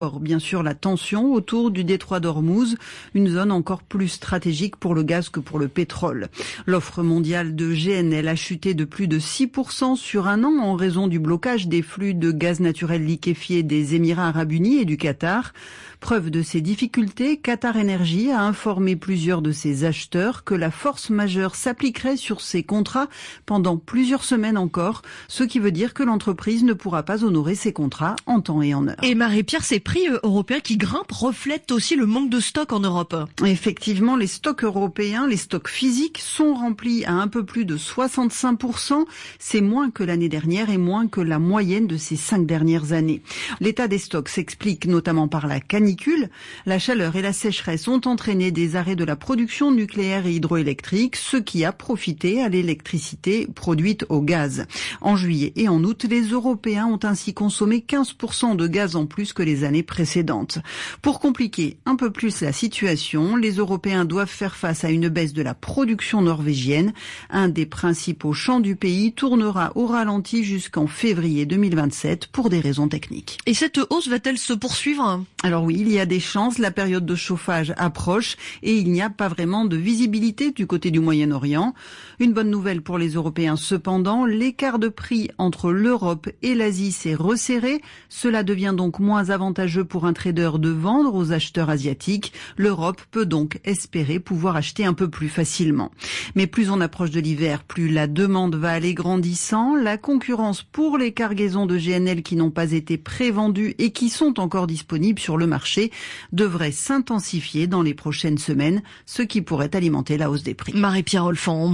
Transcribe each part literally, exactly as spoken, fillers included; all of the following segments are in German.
Bien sûr, la tension autour du détroit d'Ormuz, une zone encore plus stratégique pour le gaz que pour le pétrole. L'offre mondiale de G N L a chuté de plus de six pour cent sur un an en raison du blocage des flux de gaz naturel liquéfié des Émirats arabes unis et du Qatar. Preuve de ces difficultés, Qatar Energy a informé plusieurs de ses acheteurs que la force majeure s'appliquerait sur ces contrats pendant plusieurs semaines encore, ce qui veut dire que l'entreprise ne pourra pas honorer ses contrats en temps et en heure. Et Marie-Pierre, ces prix européens qui grimpent reflètent aussi le manque de stock en Europe. Effectivement, les stocks européens, les stocks physiques sont remplis à un peu plus de soixante-cinq pour cent. C'est moins que l'année dernière et moins que la moyenne de ces cinq dernières années. L'état des stocks s'explique notamment par la canicule. La chaleur et la sécheresse ont entraîné des arrêts de la production nucléaire et hydroélectrique, ce qui a profité à l'électricité produite au gaz. En juillet et en août, les Européens ont ainsi consommé quinze pour cent de gaz en plus que les années précédentes. Pour compliquer un peu plus la situation, les Européens doivent faire face à une baisse de la production norvégienne. Un des principaux champs du pays tournera au ralenti jusqu'en février deux mille vingt-sept pour des raisons techniques. Et cette hausse va-t-elle se poursuivre ? Alors oui, il y a des chances, la période de chauffage approche et il n'y a pas vraiment de visibilité du côté du Moyen-Orient. Une bonne nouvelle pour les Européens cependant, l'écart de prix entre l'Europe et l'Asie s'est resserré. Cela devient donc moins avantageux pour un trader de vendre aux acheteurs asiatiques. L'Europe peut donc espérer pouvoir acheter un peu plus facilement. Mais plus on approche de l'hiver, plus la demande va aller grandissant. La concurrence pour les cargaisons de G N L qui n'ont pas été prévendues et qui sont encore disponibles sur le marché devrait s'intensifier dans les prochaines semaines, ce qui pourrait alimenter la hausse des prix. Marie-Pierre Olfan.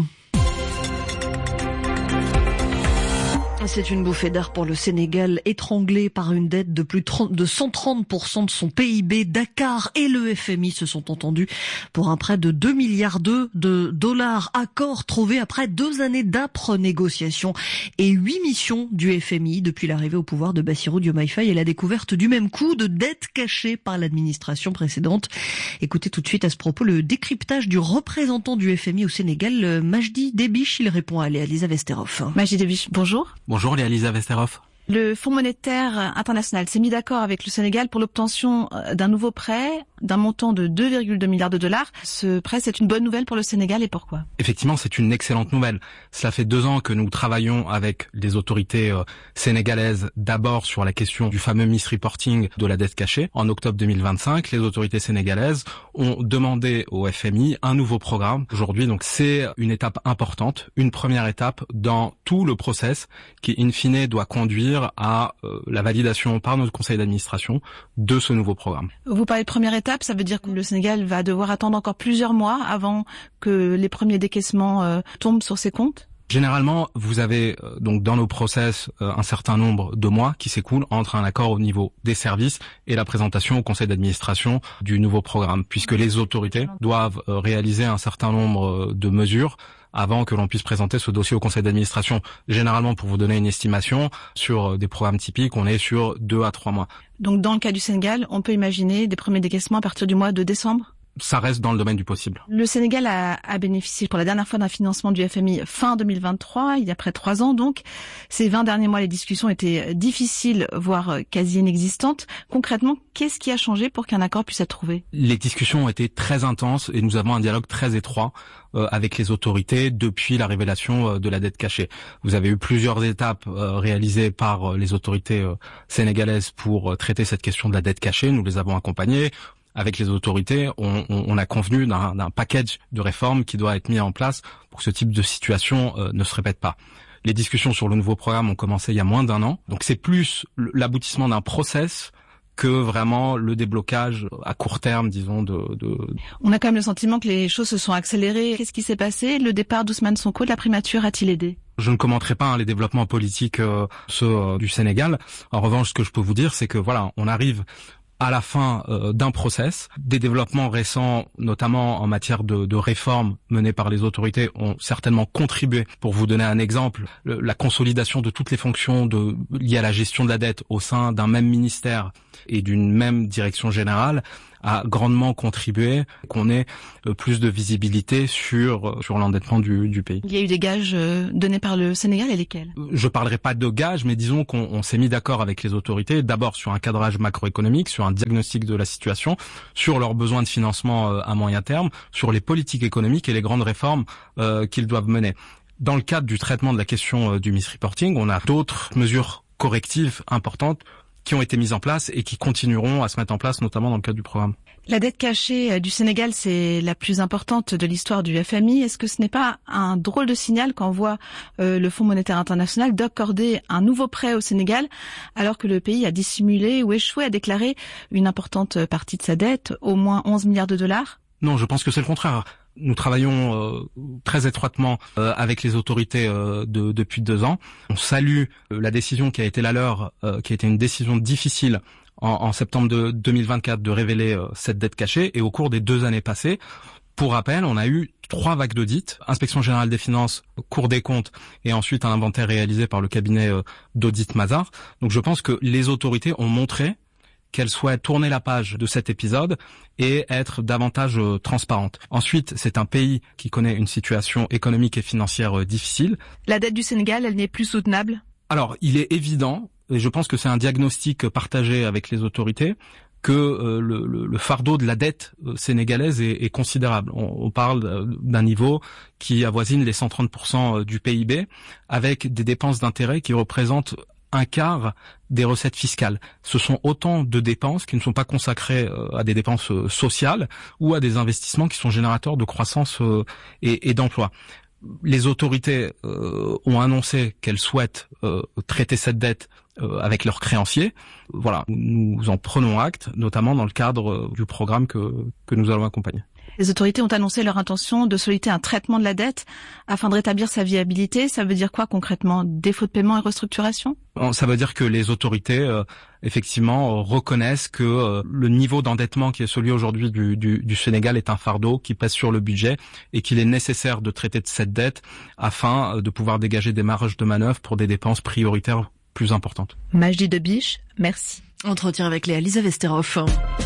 C'est une bouffée d'air pour le Sénégal, étranglé par une dette de plus de cent trente pour cent de son P I B. Dakar et le F M I se sont entendus pour un prêt de deux milliards deux de dollars. Accord trouvé après deux années d'âpres négociations et huit missions du F M I depuis l'arrivée au pouvoir de Bassirou Diomaye Faye et la découverte du même coup de dettes cachées par l'administration précédente. Écoutez tout de suite à ce propos le décryptage du représentant du F M I au Sénégal, Majdi Debiche. Il répond à Léa-Lisa Vesterhoff. Majdi Debiche, bonjour. Bonjour Léa-Lisa Vesterhoff. Le Fonds monétaire international s'est mis d'accord avec le Sénégal pour l'obtention d'un nouveau prêt d'un montant de deux virgule deux milliards de dollars. Ce prêt, c'est une bonne nouvelle pour le Sénégal et pourquoi ? Effectivement, c'est une excellente nouvelle. Cela fait deux ans que nous travaillons avec les autorités euh, sénégalaises, d'abord sur la question du fameux misreporting de la dette cachée. En octobre deux mille vingt-cinq, les autorités sénégalaises ont demandé au F M I un nouveau programme. Aujourd'hui, donc, c'est une étape importante, une première étape dans tout le process qui, in fine, doit conduire à euh, la validation par notre conseil d'administration de ce nouveau programme. Vous parlez de première étape, ça veut dire que le Sénégal va devoir attendre encore plusieurs mois avant que les premiers décaissements euh, tombent sur ses comptes ? Généralement, vous avez euh, donc dans nos process euh, un certain nombre de mois qui s'écoulent entre un accord au niveau des services et la présentation au conseil d'administration du nouveau programme, puisque les autorités doivent euh, réaliser un certain nombre euh, de mesures avant que l'on puisse présenter ce dossier au conseil d'administration. Généralement, pour vous donner une estimation, sur des programmes typiques, on est sur deux à trois mois. Donc dans le cas du Sénégal, on peut imaginer des premiers décaissements à partir du mois de décembre ? Ça reste dans le domaine du possible. Le Sénégal a, a bénéficié pour la dernière fois d'un financement du F M I fin deux mille vingt-trois, il y a près de trois ans donc. Ces vingt derniers mois, les discussions étaient difficiles, voire quasi inexistantes. Concrètement, qu'est-ce qui a changé pour qu'un accord puisse être trouvé ? Les discussions ont été très intenses et nous avons un dialogue très étroit euh, avec les autorités depuis la révélation euh, de la dette cachée. Vous avez eu plusieurs étapes euh, réalisées par euh, les autorités euh, sénégalaises pour euh, traiter cette question de la dette cachée. Nous les avons accompagnées. Avec les autorités, on, on, on a convenu d'un, d'un package de réformes qui doit être mis en place pour que ce type de situation euh, ne se répète pas. Les discussions sur le nouveau programme ont commencé il y a moins d'un an, donc c'est plus l'aboutissement d'un process que vraiment le déblocage à court terme, disons, de, de... On a quand même le sentiment que les choses se sont accélérées. Qu'est-ce qui s'est passé ? Le départ d'Ousmane Sonko de la primature a-t-il aidé ? Je ne commenterai pas hein, les développements politiques, euh, ceux euh, du Sénégal. En revanche, ce que je peux vous dire, c'est que voilà, on arrive à la fin euh, d'un process. Des développements récents, notamment en matière de, de réformes menées par les autorités, ont certainement contribué. Pour vous donner un exemple, le, la consolidation de toutes les fonctions de, liées à la gestion de la dette au sein d'un même ministère et d'une même direction générale a grandement contribué qu'on ait plus de visibilité sur sur l'endettement du, du pays. Il y a eu des gages donnés par le Sénégal, et lesquels? Je parlerai pas de gages, mais disons qu'on on s'est mis d'accord avec les autorités, d'abord sur un cadrage macroéconomique, sur un diagnostic de la situation, sur leurs besoins de financement à moyen terme, sur les politiques économiques et les grandes réformes euh, qu'ils doivent mener. Dans le cadre du traitement de la question euh, du misreporting, on a d'autres mesures correctives importantes qui ont été mises en place et qui continueront à se mettre en place, notamment dans le cadre du programme. La dette cachée du Sénégal, c'est la plus importante de l'histoire du F M I. Est-ce que ce n'est pas un drôle de signal quand on voit euh, le Fonds monétaire international d'accorder un nouveau prêt au Sénégal, alors que le pays a dissimulé ou échoué à déclarer une importante partie de sa dette, au moins onze milliards de dollars? Non, je pense que c'est le contraire. Nous travaillons euh, très étroitement euh, avec les autorités euh, de, depuis deux ans. On salue euh, la décision qui a été la leur, euh, qui a été une décision difficile en, en septembre de deux mille vingt-quatre de révéler euh, cette dette cachée. Et au cours des deux années passées, pour rappel, on a eu trois vagues d'audits, Inspection générale des finances, Cour des comptes et ensuite un inventaire réalisé par le cabinet euh, d'audit Mazars. Donc je pense que les autorités ont montré qu'elle souhaite tourner la page de cet épisode et être davantage euh, transparente. Ensuite, c'est un pays qui connaît une situation économique et financière euh, difficile. La dette du Sénégal, elle n'est plus soutenable? Alors, il est évident, et je pense que c'est un diagnostic partagé avec les autorités, que euh, le, le, le fardeau de la dette euh, sénégalaise est, est considérable. On, on parle euh, d'un niveau qui avoisine les cent trente pour cent du P I B, avec des dépenses d'intérêt qui représentent un quart des recettes fiscales. Ce sont autant de dépenses qui ne sont pas consacrées à des dépenses sociales ou à des investissements qui sont générateurs de croissance et, et d'emploi. Les autorités euh, ont annoncé qu'elles souhaitent euh, traiter cette dette euh, avec leurs créanciers. Voilà, nous en prenons acte, notamment dans le cadre du programme que, que nous allons accompagner. Les autorités ont annoncé leur intention de solliciter un traitement de la dette afin de rétablir sa viabilité. Ça veut dire quoi concrètement? Défaut de paiement et restructuration? Ça veut dire que les autorités, euh, effectivement, euh, reconnaissent que euh, le niveau d'endettement qui est celui aujourd'hui du, du, du Sénégal est un fardeau qui pèse sur le budget et qu'il est nécessaire de traiter de cette dette afin de pouvoir dégager des marges de manœuvre pour des dépenses prioritaires plus importantes. Majdi Debiche, merci. Entretien avec Léa-Lisa Vesterhoff.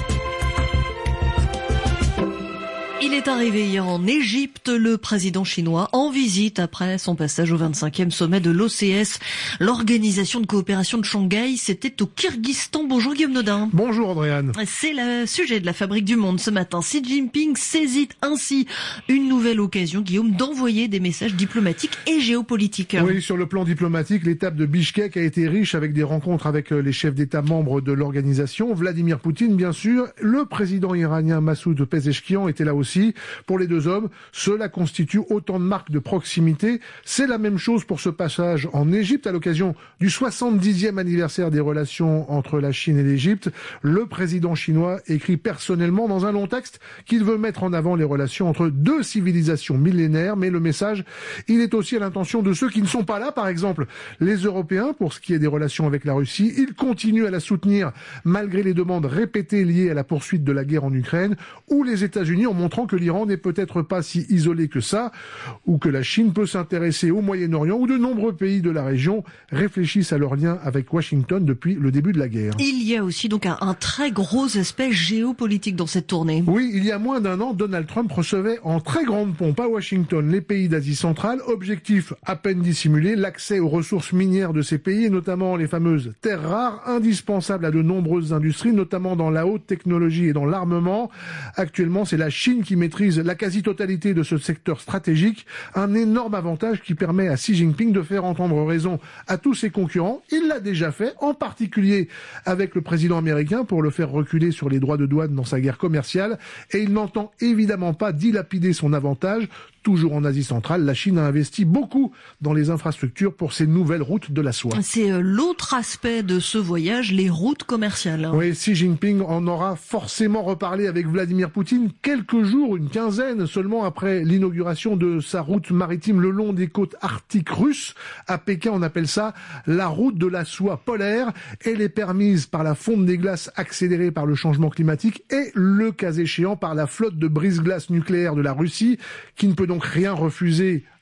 Il est arrivé hier en Égypte, le président chinois en visite après son passage au vingt-cinquième sommet de l'O C S, l'Organisation de coopération de Shanghai. C'était au Kyrgyzstan. Bonjour Guillaume Nodin. Bonjour Andréane. C'est le sujet de la Fabrique du Monde ce matin. Xi Jinping saisit ainsi une nouvelle occasion, Guillaume, d'envoyer des messages diplomatiques et géopolitiques. Oui, sur le plan diplomatique, l'étape de Bichkek a été riche avec des rencontres avec les chefs d'État membres de l'organisation. Vladimir Poutine, bien sûr. Le président iranien Massoud Pezeshkian était là aussi. Pour les deux hommes, cela constitue autant de marques de proximité. C'est la même chose pour ce passage en Égypte à l'occasion du soixante-dixième anniversaire des relations entre la Chine et l'Égypte. Le président chinois écrit personnellement dans un long texte qu'il veut mettre en avant les relations entre deux civilisations millénaires, mais le message, il est aussi à l'intention de ceux qui ne sont pas là. Par exemple, les Européens, pour ce qui est des relations avec la Russie, ils continuent à la soutenir malgré les demandes répétées liées à la poursuite de la guerre en Ukraine, ou les États-Unis en montrant que l'Iran n'est peut-être pas si isolé que ça, ou que la Chine peut s'intéresser au Moyen-Orient, où de nombreux pays de la région réfléchissent à leur lien avec Washington depuis le début de la guerre. Il y a aussi donc un, un très gros aspect géopolitique dans cette tournée. Oui, il y a moins d'un an, Donald Trump recevait en très grande pompe à Washington les pays d'Asie centrale. Objectif à peine dissimulé, l'accès aux ressources minières de ces pays, et notamment les fameuses terres rares, indispensables à de nombreuses industries, notamment dans la haute technologie et dans l'armement. Actuellement, c'est la Chine qui maîtrise la quasi-totalité de ce secteur stratégique, un énorme avantage qui permet à Xi Jinping de faire entendre raison à tous ses concurrents. Il l'a déjà fait, en particulier avec le président américain, pour le faire reculer sur les droits de douane dans sa guerre commerciale, et il n'entend évidemment pas dilapider son avantage. Toujours en Asie centrale, la Chine a investi beaucoup dans les infrastructures pour ces nouvelles routes de la soie. C'est l'autre aspect de ce voyage, les routes commerciales. Oui, Xi Jinping en aura forcément reparlé avec Vladimir Poutine quelques jours, une quinzaine seulement après l'inauguration de sa route maritime le long des côtes arctiques russes. À Pékin, on appelle ça la route de la soie polaire. Elle est permise par la fonte des glaces accélérée par le changement climatique et, le cas échéant, par la flotte de brise-glace nucléaire de la Russie, qui ne peut donc rien refuser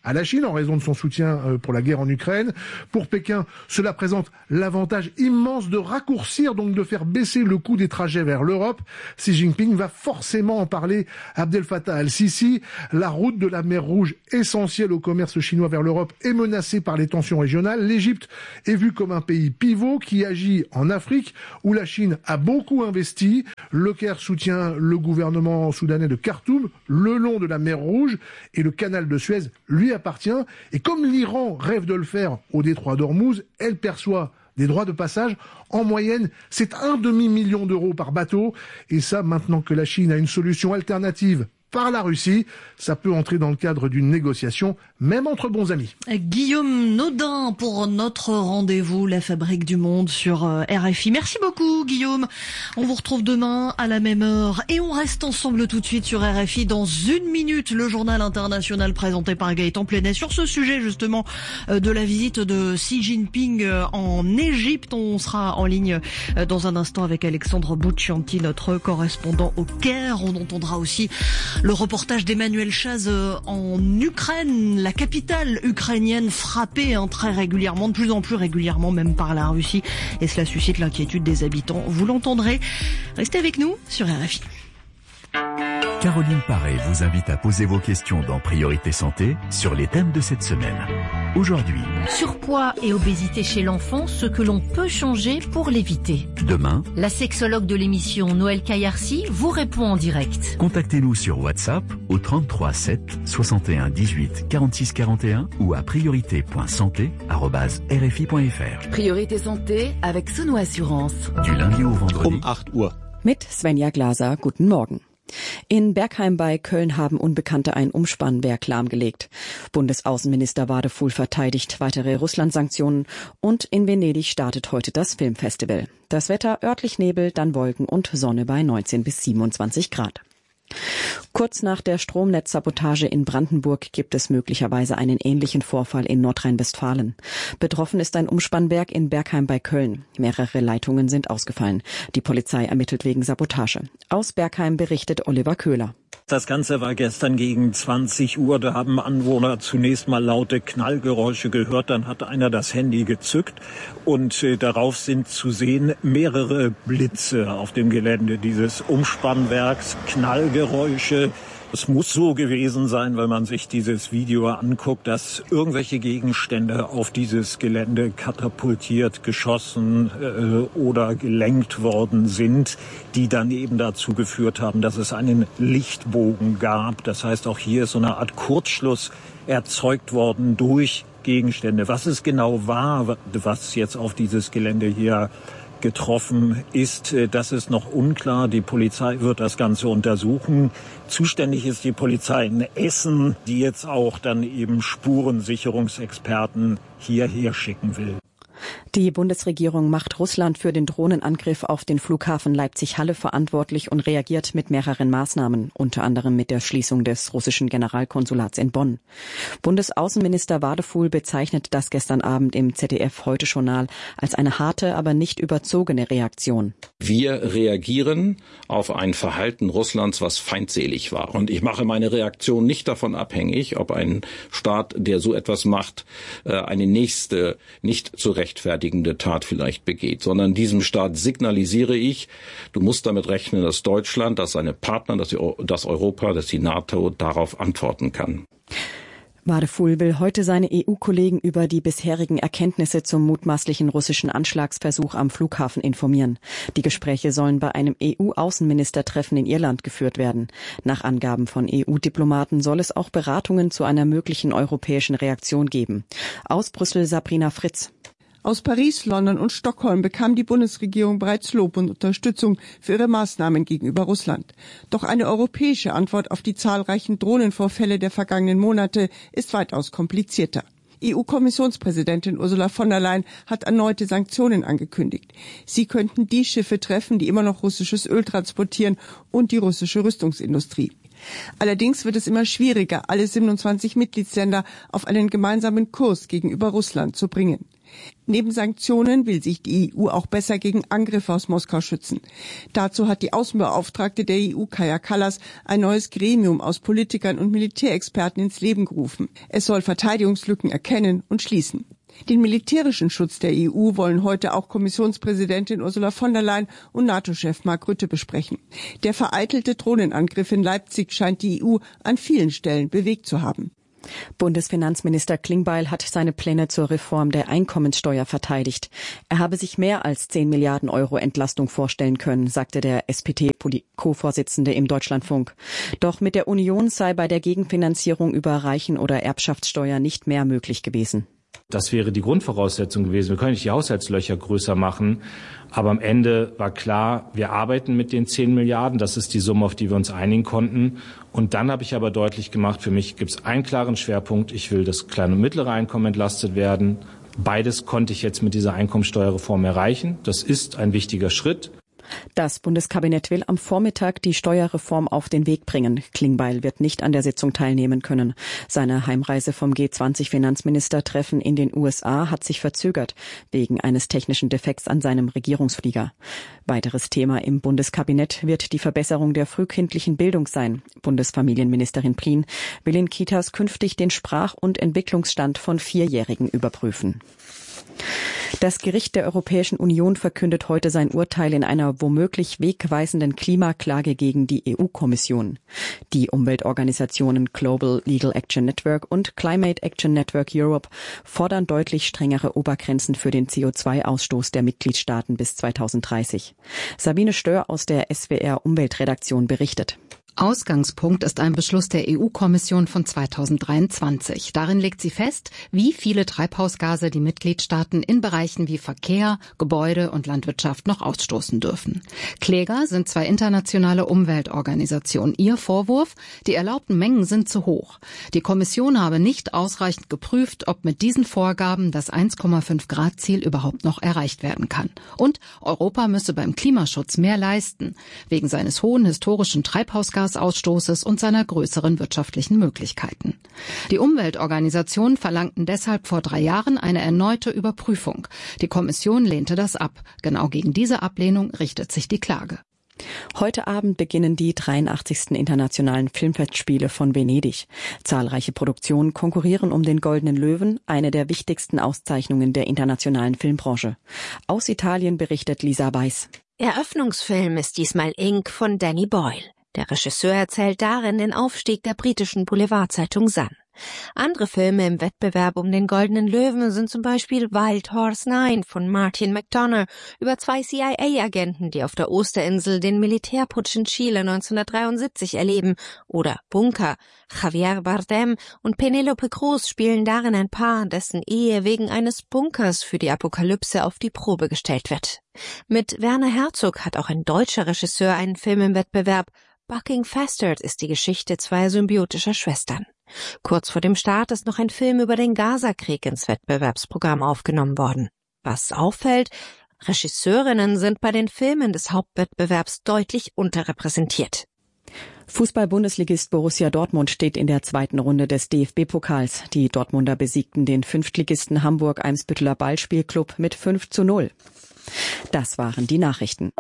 à la Chine en raison de son soutien pour la guerre en Ukraine. Pour Pékin, cela présente l'avantage immense de raccourcir, donc de faire baisser le coût des trajets vers l'Europe. Xi Jinping va forcément en parler. Abdel Fattah al-Sisi, la route de la mer Rouge, essentielle au commerce chinois vers l'Europe, est menacée par les tensions régionales. L'Égypte est vue comme un pays pivot qui agit en Afrique, où la Chine a beaucoup investi. Le Caire soutient le gouvernement soudanais de Khartoum le long de la mer Rouge, et le canal de Suez lui appartient. Et comme l'Iran rêve de le faire au détroit d'Ormuz, elle perçoit des droits de passage. En moyenne, c'est un demi-million d'euros par bateau. Et ça, maintenant que la Chine a une solution alternative par la Russie, ça peut entrer dans le cadre d'une négociation, même entre bons amis. Guillaume Naudin pour notre rendez-vous, la fabrique du monde sur R F I. Merci beaucoup Guillaume. On vous retrouve demain à la même heure et on reste ensemble tout de suite sur R F I. Dans une minute, le journal international présenté par Gaëtan Plenet sur ce sujet justement de la visite de Xi Jinping en Égypte. On sera en ligne dans un instant avec Alexandre Bouccianti, notre correspondant au Caire. On entendra aussi le reportage d'Emmanuel Chaz en Ukraine, la capitale ukrainienne frappée hein, très régulièrement, de plus en plus régulièrement même par la Russie. Et cela suscite l'inquiétude des habitants. Vous l'entendrez. Restez avec nous sur R F I. Caroline Paré vous invite à poser vos questions dans Priorité Santé sur les thèmes de cette semaine. Aujourd'hui, surpoids et obésité chez l'enfant, ce que l'on peut changer pour l'éviter. Demain, la sexologue de l'émission Noël Kayarsi vous répond en direct. Contactez-nous sur WhatsApp au trente-trois sept soixante et un dix-huit quarante-six quarante et un ou à priorité point santé arobase r f i point f r. Priorité Santé avec Suno Assurance. Du lundi au vendredi. Um acht Uhr. Mit Svenja Glaser, guten Morgen. In Bergheim bei Köln haben Unbekannte ein Umspannwerk lahmgelegt. Bundesaußenminister Wadefuhl verteidigt weitere Russland-Sanktionen und in Venedig startet heute das Filmfestival. Das Wetter örtlich Nebel, dann Wolken und Sonne bei neunzehn bis siebenundzwanzig Grad. Kurz nach der Stromnetzsabotage in Brandenburg gibt es möglicherweise einen ähnlichen Vorfall in Nordrhein-Westfalen. Betroffen ist ein Umspannwerk in Bergheim bei Köln. Mehrere Leitungen sind ausgefallen. Die Polizei ermittelt wegen Sabotage. Aus Bergheim berichtet Oliver Köhler. Das Ganze war gestern gegen zwanzig Uhr. Da haben Anwohner zunächst mal laute Knallgeräusche gehört. Dann hat einer das Handy gezückt und äh, darauf sind zu sehen mehrere Blitze auf dem Gelände dieses Umspannwerks. Knallgeräusche. Es muss so gewesen sein, wenn man sich dieses Video anguckt, dass irgendwelche Gegenstände auf dieses Gelände katapultiert, geschossen äh, oder gelenkt worden sind, die dann eben dazu geführt haben, dass es einen Lichtbogen gab. Das heißt, auch hier ist so eine Art Kurzschluss erzeugt worden durch Gegenstände. Was es genau war, was jetzt auf dieses Gelände hier getroffen ist, das ist noch unklar. Die Polizei wird das Ganze untersuchen. Zuständig ist die Polizei in Essen, die jetzt auch dann eben Spurensicherungsexperten hierher schicken will. Die Bundesregierung macht Russland für den Drohnenangriff auf den Flughafen Leipzig-Halle verantwortlich und reagiert mit mehreren Maßnahmen, unter anderem mit der Schließung des russischen Generalkonsulats in Bonn. Bundesaußenminister Wadefuhl bezeichnet das gestern Abend im Z D F-Heute-Journal als eine harte, aber nicht überzogene Reaktion. Wir reagieren auf ein Verhalten Russlands, was feindselig war. Und ich mache meine Reaktion nicht davon abhängig, ob ein Staat, der so etwas macht, eine nächste nicht zu rechtfertigende Tat vielleicht begeht, sondern diesem Staat signalisiere ich, du musst damit rechnen, dass Deutschland, dass seine Partner, dass, die, dass Europa, dass die NATO darauf antworten kann. Wadefuhl will heute seine E U-Kollegen über die bisherigen Erkenntnisse zum mutmaßlichen russischen Anschlagsversuch am Flughafen informieren. Die Gespräche sollen bei einem E U-Außenministertreffen in Irland geführt werden. Nach Angaben von E U-Diplomaten soll es auch Beratungen zu einer möglichen europäischen Reaktion geben. Aus Brüssel Sabrina Fritz. Aus Paris, London und Stockholm bekam die Bundesregierung bereits Lob und Unterstützung für ihre Maßnahmen gegenüber Russland. Doch eine europäische Antwort auf die zahlreichen Drohnenvorfälle der vergangenen Monate ist weitaus komplizierter. E U-Kommissionspräsidentin Ursula von der Leyen hat erneute Sanktionen angekündigt. Sie könnten die Schiffe treffen, die immer noch russisches Öl transportieren, und die russische Rüstungsindustrie. Allerdings wird es immer schwieriger, alle siebenundzwanzig Mitgliedsländer auf einen gemeinsamen Kurs gegenüber Russland zu bringen. Neben Sanktionen will sich die E U auch besser gegen Angriffe aus Moskau schützen. Dazu hat die Außenbeauftragte der E U, Kaja Kallas, ein neues Gremium aus Politikern und Militärexperten ins Leben gerufen. Es soll Verteidigungslücken erkennen und schließen. Den militärischen Schutz der E U wollen heute auch Kommissionspräsidentin Ursula von der Leyen und NATO-Chef Mark Rutte besprechen. Der vereitelte Drohnenangriff in Leipzig scheint die E U an vielen Stellen bewegt zu haben. Bundesfinanzminister Klingbeil hat seine Pläne zur Reform der Einkommenssteuer verteidigt. Er habe sich mehr als zehn Milliarden Euro Entlastung vorstellen können, sagte der S P T-Co-Vorsitzende im Deutschlandfunk. Doch mit der Union sei bei der Gegenfinanzierung über Reichen- oder Erbschaftssteuer nicht mehr möglich gewesen. Das wäre die Grundvoraussetzung gewesen. Wir können nicht die Haushaltslöcher größer machen. Aber am Ende war klar, wir arbeiten mit den zehn Milliarden. Das ist die Summe, auf die wir uns einigen konnten. Und dann habe ich aber deutlich gemacht, für mich gibt es einen klaren Schwerpunkt. Ich will, dass kleine und mittlere Einkommen entlastet werden. Beides konnte ich jetzt mit dieser Einkommensteuerreform erreichen. Das ist ein wichtiger Schritt. Das Bundeskabinett will am Vormittag die Steuerreform auf den Weg bringen. Klingbeil wird nicht an der Sitzung teilnehmen können. Seine Heimreise vom G zwanzig Finanzministertreffen in den U S A hat sich verzögert, wegen eines technischen Defekts an seinem Regierungsflieger. Weiteres Thema im Bundeskabinett wird die Verbesserung der frühkindlichen Bildung sein. Bundesfamilienministerin Prien will in Kitas künftig den Sprach- und Entwicklungsstand von Vierjährigen überprüfen. Das Gericht der Europäischen Union verkündet heute sein Urteil in einer womöglich wegweisenden Klimaklage gegen die E U-Kommission. Die Umweltorganisationen Global Legal Action Network und Climate Action Network Europe fordern deutlich strengere Obergrenzen für den C O zwei Ausstoß der Mitgliedstaaten bis zweitausenddreißig. Sabine Stör aus der S W R Umweltredaktion berichtet. Ausgangspunkt ist ein Beschluss der E U-Kommission von zweitausenddreiundzwanzig. Darin legt sie fest, wie viele Treibhausgase die Mitgliedstaaten in Bereichen wie Verkehr, Gebäude und Landwirtschaft noch ausstoßen dürfen. Kläger sind zwei internationale Umweltorganisationen. Ihr Vorwurf, die erlaubten Mengen sind zu hoch. Die Kommission habe nicht ausreichend geprüft, ob mit diesen Vorgaben das eins Komma fünf Grad Ziel überhaupt noch erreicht werden kann. Und Europa müsse beim Klimaschutz mehr leisten, wegen seines hohen historischen Treibhausgases Ausstoßes und seiner größeren wirtschaftlichen Möglichkeiten. Die Umweltorganisationen verlangten deshalb vor drei Jahren eine erneute Überprüfung. Die Kommission lehnte das ab. Genau gegen diese Ablehnung richtet sich die Klage. Heute Abend beginnen die dreiundachtzigsten Internationalen Filmfestspiele von Venedig. Zahlreiche Produktionen konkurrieren um den Goldenen Löwen, eine der wichtigsten Auszeichnungen der internationalen Filmbranche. Aus Italien berichtet Lisa Weiß. Eröffnungsfilm ist diesmal Ink von Danny Boyle. Der Regisseur erzählt darin den Aufstieg der britischen Boulevardzeitung Sun. Andere Filme im Wettbewerb um den Goldenen Löwen sind zum Beispiel Wild Horse Nine von Martin McDonagh über zwei C I A-Agenten, die auf der Osterinsel den Militärputsch in Chile neunzehnhundertdreiundsiebzig erleben, oder Bunker. Javier Bardem und Penelope Cruz spielen darin ein Paar, dessen Ehe wegen eines Bunkers für die Apokalypse auf die Probe gestellt wird. Mit Werner Herzog hat auch ein deutscher Regisseur einen Film im Wettbewerb. Bucking Fastard ist die Geschichte zweier symbiotischer Schwestern. Kurz vor dem Start ist noch ein Film über den Gaza-Krieg ins Wettbewerbsprogramm aufgenommen worden. Was auffällt, Regisseurinnen sind bei den Filmen des Hauptwettbewerbs deutlich unterrepräsentiert. Fußball-Bundesligist Borussia Dortmund steht in der zweiten Runde des D F B-Pokals. Die Dortmunder besiegten den Fünftligisten Hamburg-Eimsbütteler Ballspielclub mit fünf zu null. Das waren die Nachrichten.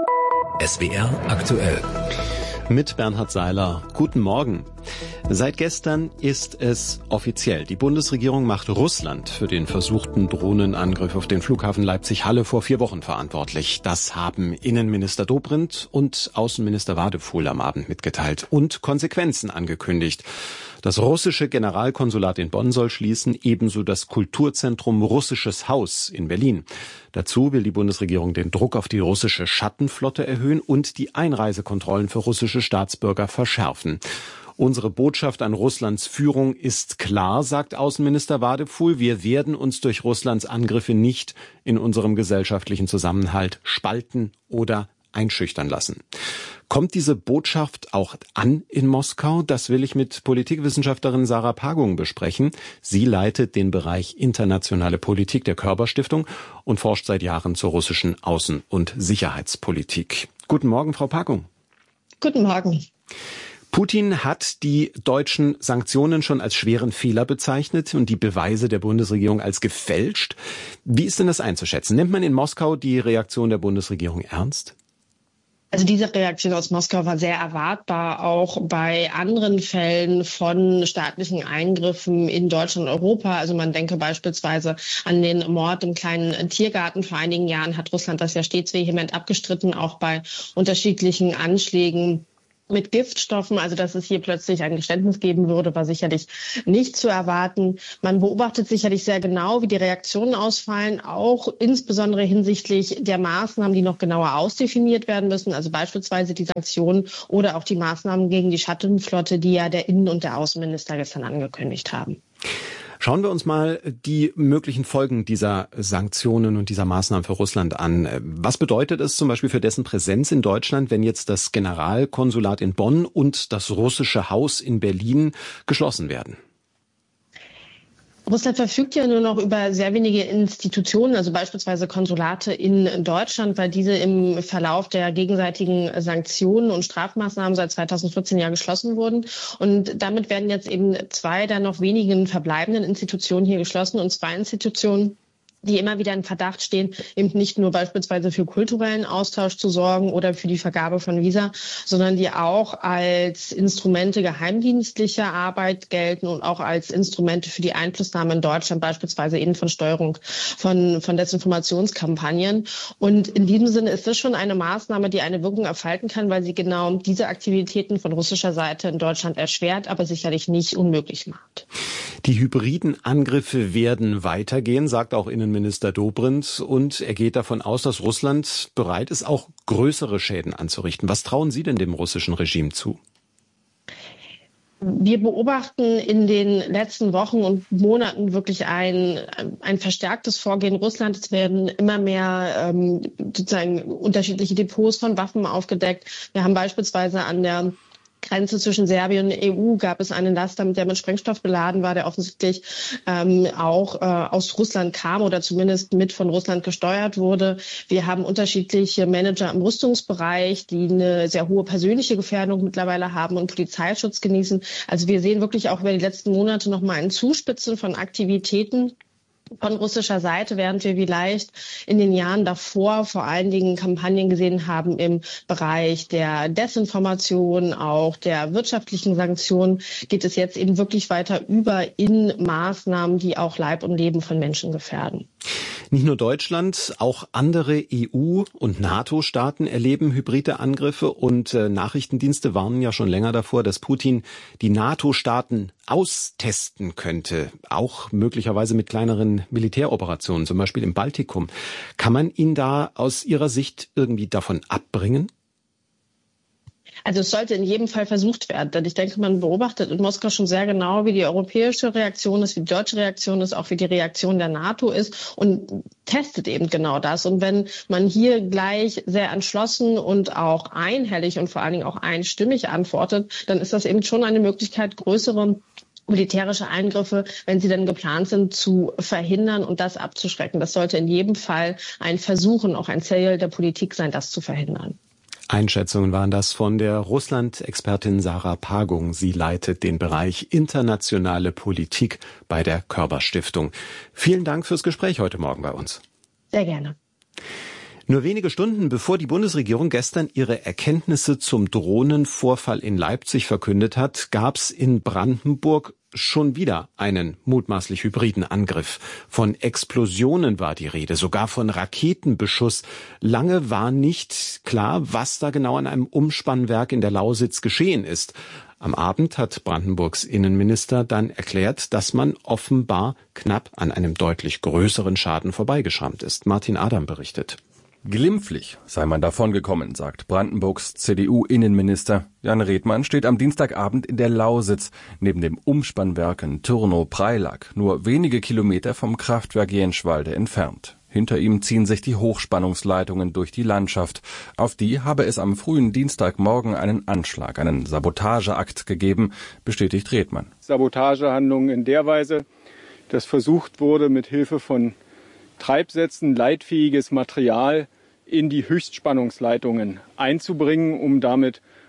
S W R aktuell. Mit Bernhard Seiler. Guten Morgen. Seit gestern ist es offiziell. Die Bundesregierung macht Russland für den versuchten Drohnenangriff auf den Flughafen Leipzig-Halle vor vier Wochen verantwortlich. Das haben Innenminister Dobrindt und Außenminister Wadefuhl am Abend mitgeteilt und Konsequenzen angekündigt. Das russische Generalkonsulat in Bonn soll schließen, ebenso das Kulturzentrum Russisches Haus in Berlin. Dazu will die Bundesregierung den Druck auf die russische Schattenflotte erhöhen und die Einreisekontrollen für russische Staatsbürger verschärfen. Unsere Botschaft an Russlands Führung ist klar, sagt Außenminister Wadefuhl. Wir werden uns durch Russlands Angriffe nicht in unserem gesellschaftlichen Zusammenhalt spalten oder einschüchtern lassen. Kommt diese Botschaft auch an in Moskau? Das will ich mit Politikwissenschaftlerin Sarah Pagung besprechen. Sie leitet den Bereich internationale Politik der Körber-Stiftung und forscht seit Jahren zur russischen Außen- und Sicherheitspolitik. Guten Morgen, Frau Pagung. Guten Morgen. Putin hat die deutschen Sanktionen schon als schweren Fehler bezeichnet und die Beweise der Bundesregierung als gefälscht. Wie ist denn das einzuschätzen? Nimmt man in Moskau die Reaktion der Bundesregierung ernst? Also diese Reaktion aus Moskau war sehr erwartbar, auch bei anderen Fällen von staatlichen Eingriffen in Deutschland und Europa. Also man denke beispielsweise an den Mord im kleinen Tiergarten. Vor einigen Jahren hat Russland das ja stets vehement abgestritten, auch bei unterschiedlichen Anschlägen mit Giftstoffen. Also dass es hier plötzlich ein Geständnis geben würde, war sicherlich nicht zu erwarten. Man beobachtet sicherlich sehr genau, wie die Reaktionen ausfallen, auch insbesondere hinsichtlich der Maßnahmen, die noch genauer ausdefiniert werden müssen, also beispielsweise die Sanktionen oder auch die Maßnahmen gegen die Schattenflotte, die ja der Innen- und der Außenminister gestern angekündigt haben. Schauen wir uns mal die möglichen Folgen dieser Sanktionen und dieser Maßnahmen für Russland an. Was bedeutet es zum Beispiel für dessen Präsenz in Deutschland, wenn jetzt das Generalkonsulat in Bonn und das russische Haus in Berlin geschlossen werden? Russland verfügt ja nur noch über sehr wenige Institutionen, also beispielsweise Konsulate in Deutschland, weil diese im Verlauf der gegenseitigen Sanktionen und Strafmaßnahmen seit zweitausendvierzehn ja geschlossen wurden. Und damit werden jetzt eben zwei der noch wenigen verbleibenden Institutionen hier geschlossen, und zwei Institutionen, die immer wieder in Verdacht stehen, eben nicht nur beispielsweise für kulturellen Austausch zu sorgen oder für die Vergabe von Visa, sondern die auch als Instrumente geheimdienstlicher Arbeit gelten und auch als Instrumente für die Einflussnahme in Deutschland, beispielsweise eben von Steuerung von, von Desinformationskampagnen. Und in diesem Sinne ist das schon eine Maßnahme, die eine Wirkung entfalten kann, weil sie genau diese Aktivitäten von russischer Seite in Deutschland erschwert, aber sicherlich nicht unmöglich macht. Die hybriden Angriffe werden weitergehen, sagt auch Innenminister Dobrindt, und er geht davon aus, dass Russland bereit ist, auch größere Schäden anzurichten. Was trauen Sie denn dem russischen Regime zu? Wir beobachten in den letzten Wochen und Monaten wirklich ein, ein verstärktes Vorgehen Russlands. Es werden immer mehr ähm, sozusagen unterschiedliche Depots von Waffen aufgedeckt. Wir haben beispielsweise an der Grenze zwischen Serbien und E U gab es einen Laster, der mit Sprengstoff beladen war, der offensichtlich ähm, auch äh, aus Russland kam oder zumindest mit von Russland gesteuert wurde. Wir haben unterschiedliche Manager im Rüstungsbereich, die eine sehr hohe persönliche Gefährdung mittlerweile haben und Polizeischutz genießen. Also wir sehen wirklich auch über die letzten Monate nochmal ein Zuspitzen von Aktivitäten von russischer Seite, während wir vielleicht in den Jahren davor vor allen Dingen Kampagnen gesehen haben im Bereich der Desinformation, auch der wirtschaftlichen Sanktionen, geht es jetzt eben wirklich weiter über in Maßnahmen, die auch Leib und Leben von Menschen gefährden. Nicht nur Deutschland, auch andere E U- und NATO-Staaten erleben hybride Angriffe, und äh, Nachrichtendienste warnen ja schon länger davor, dass Putin die NATO-Staaten austesten könnte, auch möglicherweise mit kleineren Militäroperationen, zum Beispiel im Baltikum. Kann man ihn da aus Ihrer Sicht irgendwie davon abbringen? Also es sollte in jedem Fall versucht werden, denn ich denke, man beobachtet in Moskau schon sehr genau, wie die europäische Reaktion ist, wie die deutsche Reaktion ist, auch wie die Reaktion der NATO ist, und testet eben genau das. Und wenn man hier gleich sehr entschlossen und auch einhellig und vor allen Dingen auch einstimmig antwortet, dann ist das eben schon eine Möglichkeit, größere militärische Eingriffe, wenn sie denn geplant sind, zu verhindern und das abzuschrecken. Das sollte in jedem Fall ein Versuch und auch ein Ziel der Politik sein, das zu verhindern. Einschätzungen waren das von der Russland-Expertin Sarah Pagung. Sie leitet den Bereich internationale Politik bei der Körber-Stiftung. Vielen Dank fürs Gespräch heute Morgen bei uns. Sehr gerne. Nur wenige Stunden bevor die Bundesregierung gestern ihre Erkenntnisse zum Drohnenvorfall in Leipzig verkündet hat, gab es in Brandenburg schon wieder einen mutmaßlich hybriden Angriff. Von Explosionen war die Rede, sogar von Raketenbeschuss. Lange war nicht klar, was da genau an einem Umspannwerk in der Lausitz geschehen ist. Am Abend hat Brandenburgs Innenminister dann erklärt, dass man offenbar knapp an einem deutlich größeren Schaden vorbeigeschrammt ist. Martin Adam berichtet. Glimpflich sei man davongekommen, sagt Brandenburgs C D U-Innenminister. Jan Redmann steht am Dienstagabend in der Lausitz, neben dem Umspannwerk in Turnow-Preilack, nur wenige Kilometer vom Kraftwerk Jenschwalde entfernt. Hinter ihm ziehen sich die Hochspannungsleitungen durch die Landschaft. Auf die habe es am frühen Dienstagmorgen einen Anschlag, einen Sabotageakt gegeben, bestätigt Redmann. Sabotagehandlungen in der Weise, dass versucht wurde, mit Hilfe von Treibsätzen leitfähiges Material in die Höchstspannungsleitungen einzubringen, um damit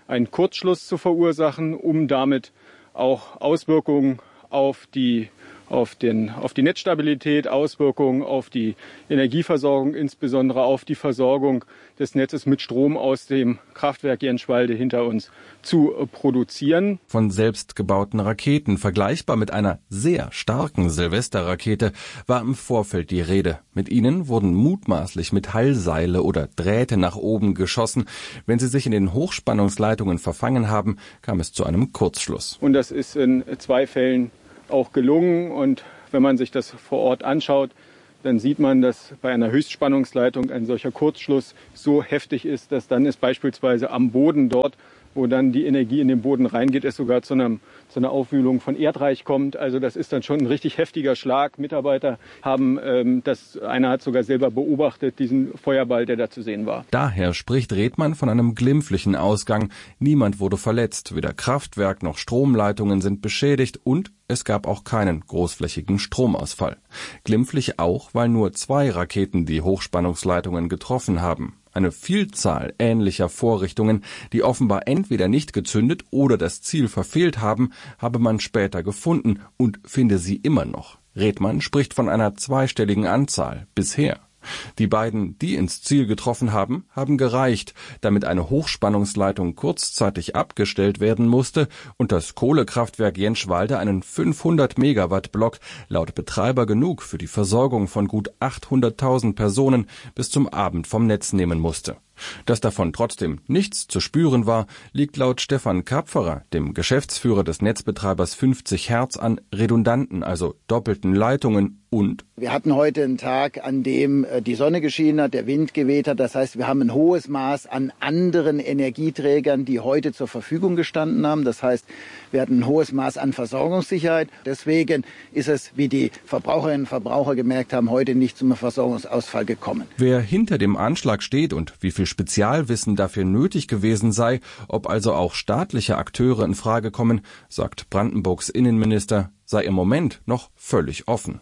einen Kurzschluss zu verursachen, um damit auch Auswirkungen auf die auf, den, auf die Netzstabilität, Auswirkungen auf die Energieversorgung, insbesondere auf die Versorgung des Netzes mit Strom aus dem Kraftwerk Jenschwalde hinter uns zu produzieren. Von selbstgebauten Raketen, vergleichbar mit einer sehr starken Silvesterrakete, war im Vorfeld die Rede. Mit ihnen wurden mutmaßlich Metallseile oder Drähte nach oben geschossen. Wenn sie sich in den Hochspannungsleitungen verfangen haben, kam es zu einem Kurzschluss. Und das ist in zwei Fällen auch gelungen. Und wenn man sich das vor Ort anschaut, dann sieht man, dass bei einer Höchstspannungsleitung ein solcher Kurzschluss so heftig ist, dass dann es beispielsweise am Boden dort, wo dann die Energie in den Boden reingeht, es sogar zu, einem, zu einer Aufwühlung von Erdreich kommt. Also das ist dann schon ein richtig heftiger Schlag. Mitarbeiter haben ähm, das, einer hat sogar selber beobachtet, diesen Feuerball, der da zu sehen war. Daher spricht Redmann von einem glimpflichen Ausgang. Niemand wurde verletzt, weder Kraftwerk noch Stromleitungen sind beschädigt und es gab auch keinen großflächigen Stromausfall. Glimpflich auch, weil nur zwei Raketen die Hochspannungsleitungen getroffen haben. Eine Vielzahl ähnlicher Vorrichtungen, die offenbar entweder nicht gezündet oder das Ziel verfehlt haben, habe man später gefunden und finde sie immer noch. Redmann spricht von einer zweistelligen Anzahl bisher. Die beiden, die ins Ziel getroffen haben, haben gereicht, damit eine Hochspannungsleitung kurzzeitig abgestellt werden musste und das Kohlekraftwerk Jenschwalde einen fünfhundert Megawatt Block laut Betreiber genug für die Versorgung von gut achthunderttausend Personen bis zum Abend vom Netz nehmen musste. Dass davon trotzdem nichts zu spüren war, liegt laut Stefan Kapferer, dem Geschäftsführer des Netzbetreibers fünfzig Hertz, an redundanten, also doppelten Leitungen und wir hatten heute einen Tag, an dem die Sonne geschienen hat, der Wind geweht hat. Das heißt, wir haben ein hohes Maß an anderen Energieträgern, die heute zur Verfügung gestanden haben. Das heißt, wir hatten ein hohes Maß an Versorgungssicherheit. Deswegen ist es, wie die Verbraucherinnen und Verbraucher gemerkt haben, heute nicht zum Versorgungsausfall gekommen. Wer hinter dem Anschlag steht und wie viel Spezialwissen dafür nötig gewesen sei, ob also auch staatliche Akteure in Frage kommen, sagt Brandenburgs Innenminister, sei im Moment noch völlig offen.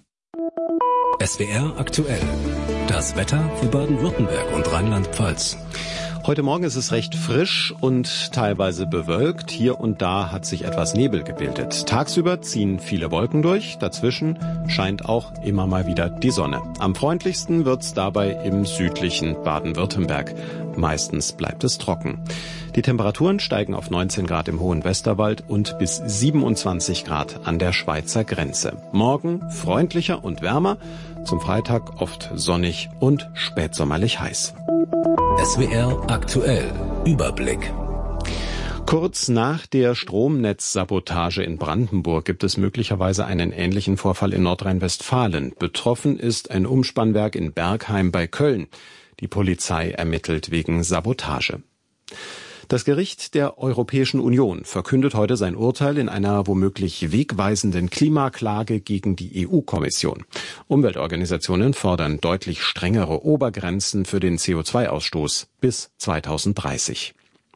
S W R aktuell. Das Wetter für Baden-Württemberg und Rheinland-Pfalz. Heute Morgen ist es recht frisch und teilweise bewölkt. Hier und da hat sich etwas Nebel gebildet. Tagsüber ziehen viele Wolken durch. Dazwischen scheint auch immer mal wieder die Sonne. Am freundlichsten wird's dabei im südlichen Baden-Württemberg. Meistens bleibt es trocken. Die Temperaturen steigen auf neunzehn Grad im hohen Westerwald und bis siebenundzwanzig Grad an der Schweizer Grenze. Morgen freundlicher und wärmer. Zum Freitag oft sonnig und spätsommerlich heiß. S W R aktuell. Überblick. Kurz nach der Stromnetzsabotage in Brandenburg gibt es möglicherweise einen ähnlichen Vorfall in Nordrhein-Westfalen. Betroffen ist ein Umspannwerk in Bergheim bei Köln. Die Polizei ermittelt wegen Sabotage. Das Gericht der Europäischen Union verkündet heute sein Urteil in einer womöglich wegweisenden Klimaklage gegen die E U-Kommission. Umweltorganisationen fordern deutlich strengere Obergrenzen für den C O zwei Ausstoß bis zweitausenddreißig.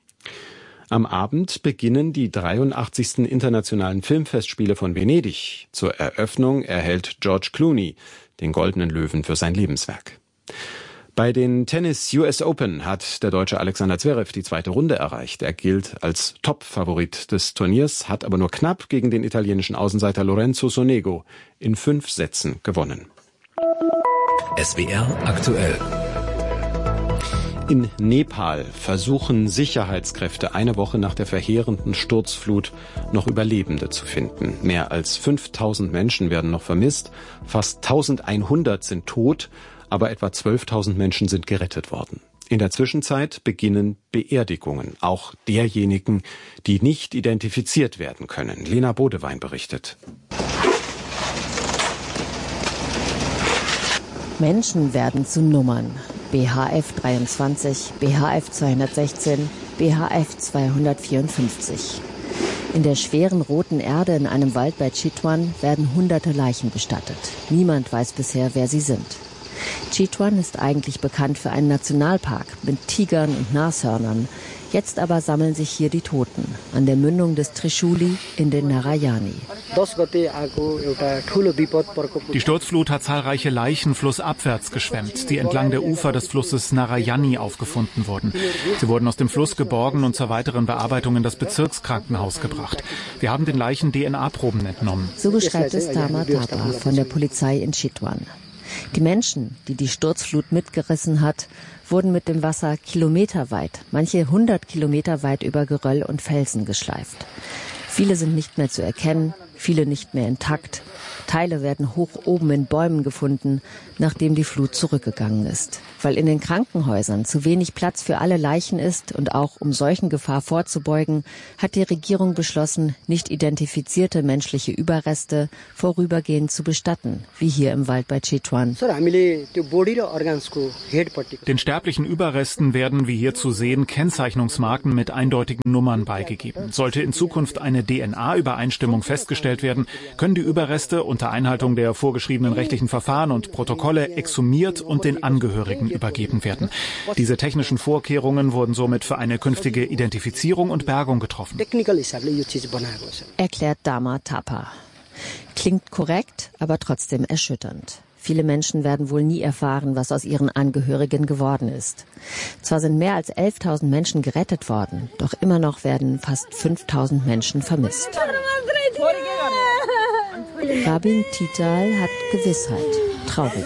Am Abend beginnen die dreiundachtzigsten Internationalen Filmfestspiele von Venedig. Zur Eröffnung erhält George Clooney den Goldenen Löwen für sein Lebenswerk. Bei den Tennis-U S Open hat der Deutsche Alexander Zverev die zweite Runde erreicht. Er gilt als Top-Favorit des Turniers, hat aber nur knapp gegen den italienischen Außenseiter Lorenzo Sonego in fünf Sätzen gewonnen. S W R aktuell. In Nepal versuchen Sicherheitskräfte eine Woche nach der verheerenden Sturzflut noch Überlebende zu finden. Mehr als fünftausend Menschen werden noch vermisst, fast eintausendeinhundert sind tot, aber etwa zwölftausend Menschen sind gerettet worden. In der Zwischenzeit beginnen Beerdigungen, auch derjenigen, die nicht identifiziert werden können. Lena Bodewein berichtet. Menschen werden zu Nummern. B H F dreiundzwanzig, B H F zweihundertsechzehn, B H F zweihundertvierundfünfzig. In der schweren roten Erde in einem Wald bei Chitwan werden hunderte Leichen bestattet. Niemand weiß bisher, wer sie sind. Chitwan ist eigentlich bekannt für einen Nationalpark mit Tigern und Nashörnern. Jetzt aber sammeln sich hier die Toten an der Mündung des Trishuli in den Narayani. Die Sturzflut hat zahlreiche Leichen flussabwärts geschwemmt, die entlang der Ufer des Flusses Narayani aufgefunden wurden. Sie wurden aus dem Fluss geborgen und zur weiteren Bearbeitung in das Bezirkskrankenhaus gebracht. Wir haben den Leichen D N A-Proben entnommen. So beschreibt es Tama Thapa von der Polizei in Chitwan. Die Menschen, die die Sturzflut mitgerissen hat, wurden mit dem Wasser kilometerweit, manche hundert Kilometer weit über Geröll und Felsen geschleift. Viele sind nicht mehr zu erkennen, viele nicht mehr intakt. Teile werden hoch oben in Bäumen gefunden, nachdem die Flut zurückgegangen ist. Weil in den Krankenhäusern zu wenig Platz für alle Leichen ist und auch um Seuchengefahr vorzubeugen, hat die Regierung beschlossen, nicht identifizierte menschliche Überreste vorübergehend zu bestatten, wie hier im Wald bei Chitwan. Den sterblichen Überresten werden, wie hier zu sehen, Kennzeichnungsmarken mit eindeutigen Nummern beigegeben. Sollte in Zukunft eine D N A-Übereinstimmung festgestellt werden, können die Überreste unter Einhaltung der vorgeschriebenen rechtlichen Verfahren und Protokolle exhumiert und den Angehörigen übergeben werden. Diese technischen Vorkehrungen wurden somit für eine künftige Identifizierung und Bergung getroffen. Erklärt Tama Thapa. Klingt korrekt, aber trotzdem erschütternd. Viele Menschen werden wohl nie erfahren, was aus ihren Angehörigen geworden ist. Zwar sind mehr als elftausend Menschen gerettet worden, doch immer noch werden fast fünftausend Menschen vermisst. Rabin Tital hat Gewissheit, traurige.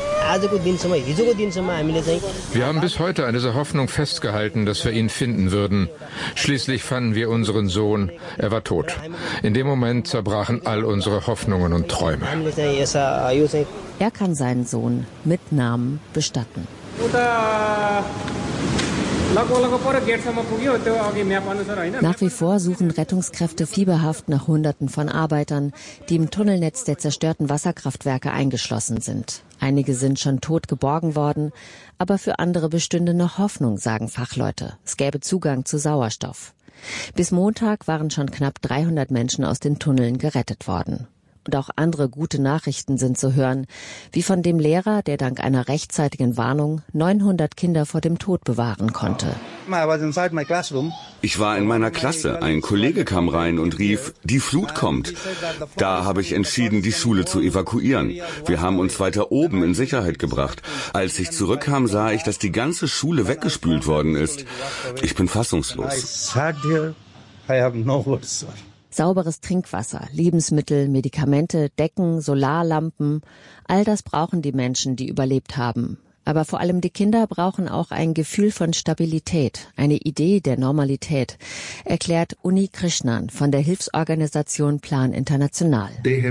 Wir haben bis heute an dieser Hoffnung festgehalten, dass wir ihn finden würden. Schließlich fanden wir unseren Sohn. Er war tot. In dem Moment zerbrachen all unsere Hoffnungen und Träume. Er kann seinen Sohn mit Namen bestatten. Nach wie vor suchen Rettungskräfte fieberhaft nach Hunderten von Arbeitern, die im Tunnelnetz der zerstörten Wasserkraftwerke eingeschlossen sind. Einige sind schon tot geborgen worden, aber für andere bestünde noch Hoffnung, sagen Fachleute. Es gäbe Zugang zu Sauerstoff. Bis Montag waren schon knapp dreihundert Menschen aus den Tunneln gerettet worden. Und auch andere gute Nachrichten sind zu hören, wie von dem Lehrer, der dank einer rechtzeitigen Warnung neunhundert Kinder vor dem Tod bewahren konnte. Ich war in meiner Klasse. Ein Kollege kam rein und rief, die Flut kommt. Da habe ich entschieden, die Schule zu evakuieren. Wir haben uns weiter oben in Sicherheit gebracht. Als ich zurückkam, sah ich, dass die ganze Schule weggespült worden ist. Ich bin fassungslos. Sauberes Trinkwasser, Lebensmittel, Medikamente, Decken, Solarlampen, all das brauchen die Menschen, die überlebt haben. Aber vor allem die Kinder brauchen auch ein Gefühl von Stabilität, eine Idee der Normalität, erklärt Uni Krishnan von der Hilfsorganisation Plan International.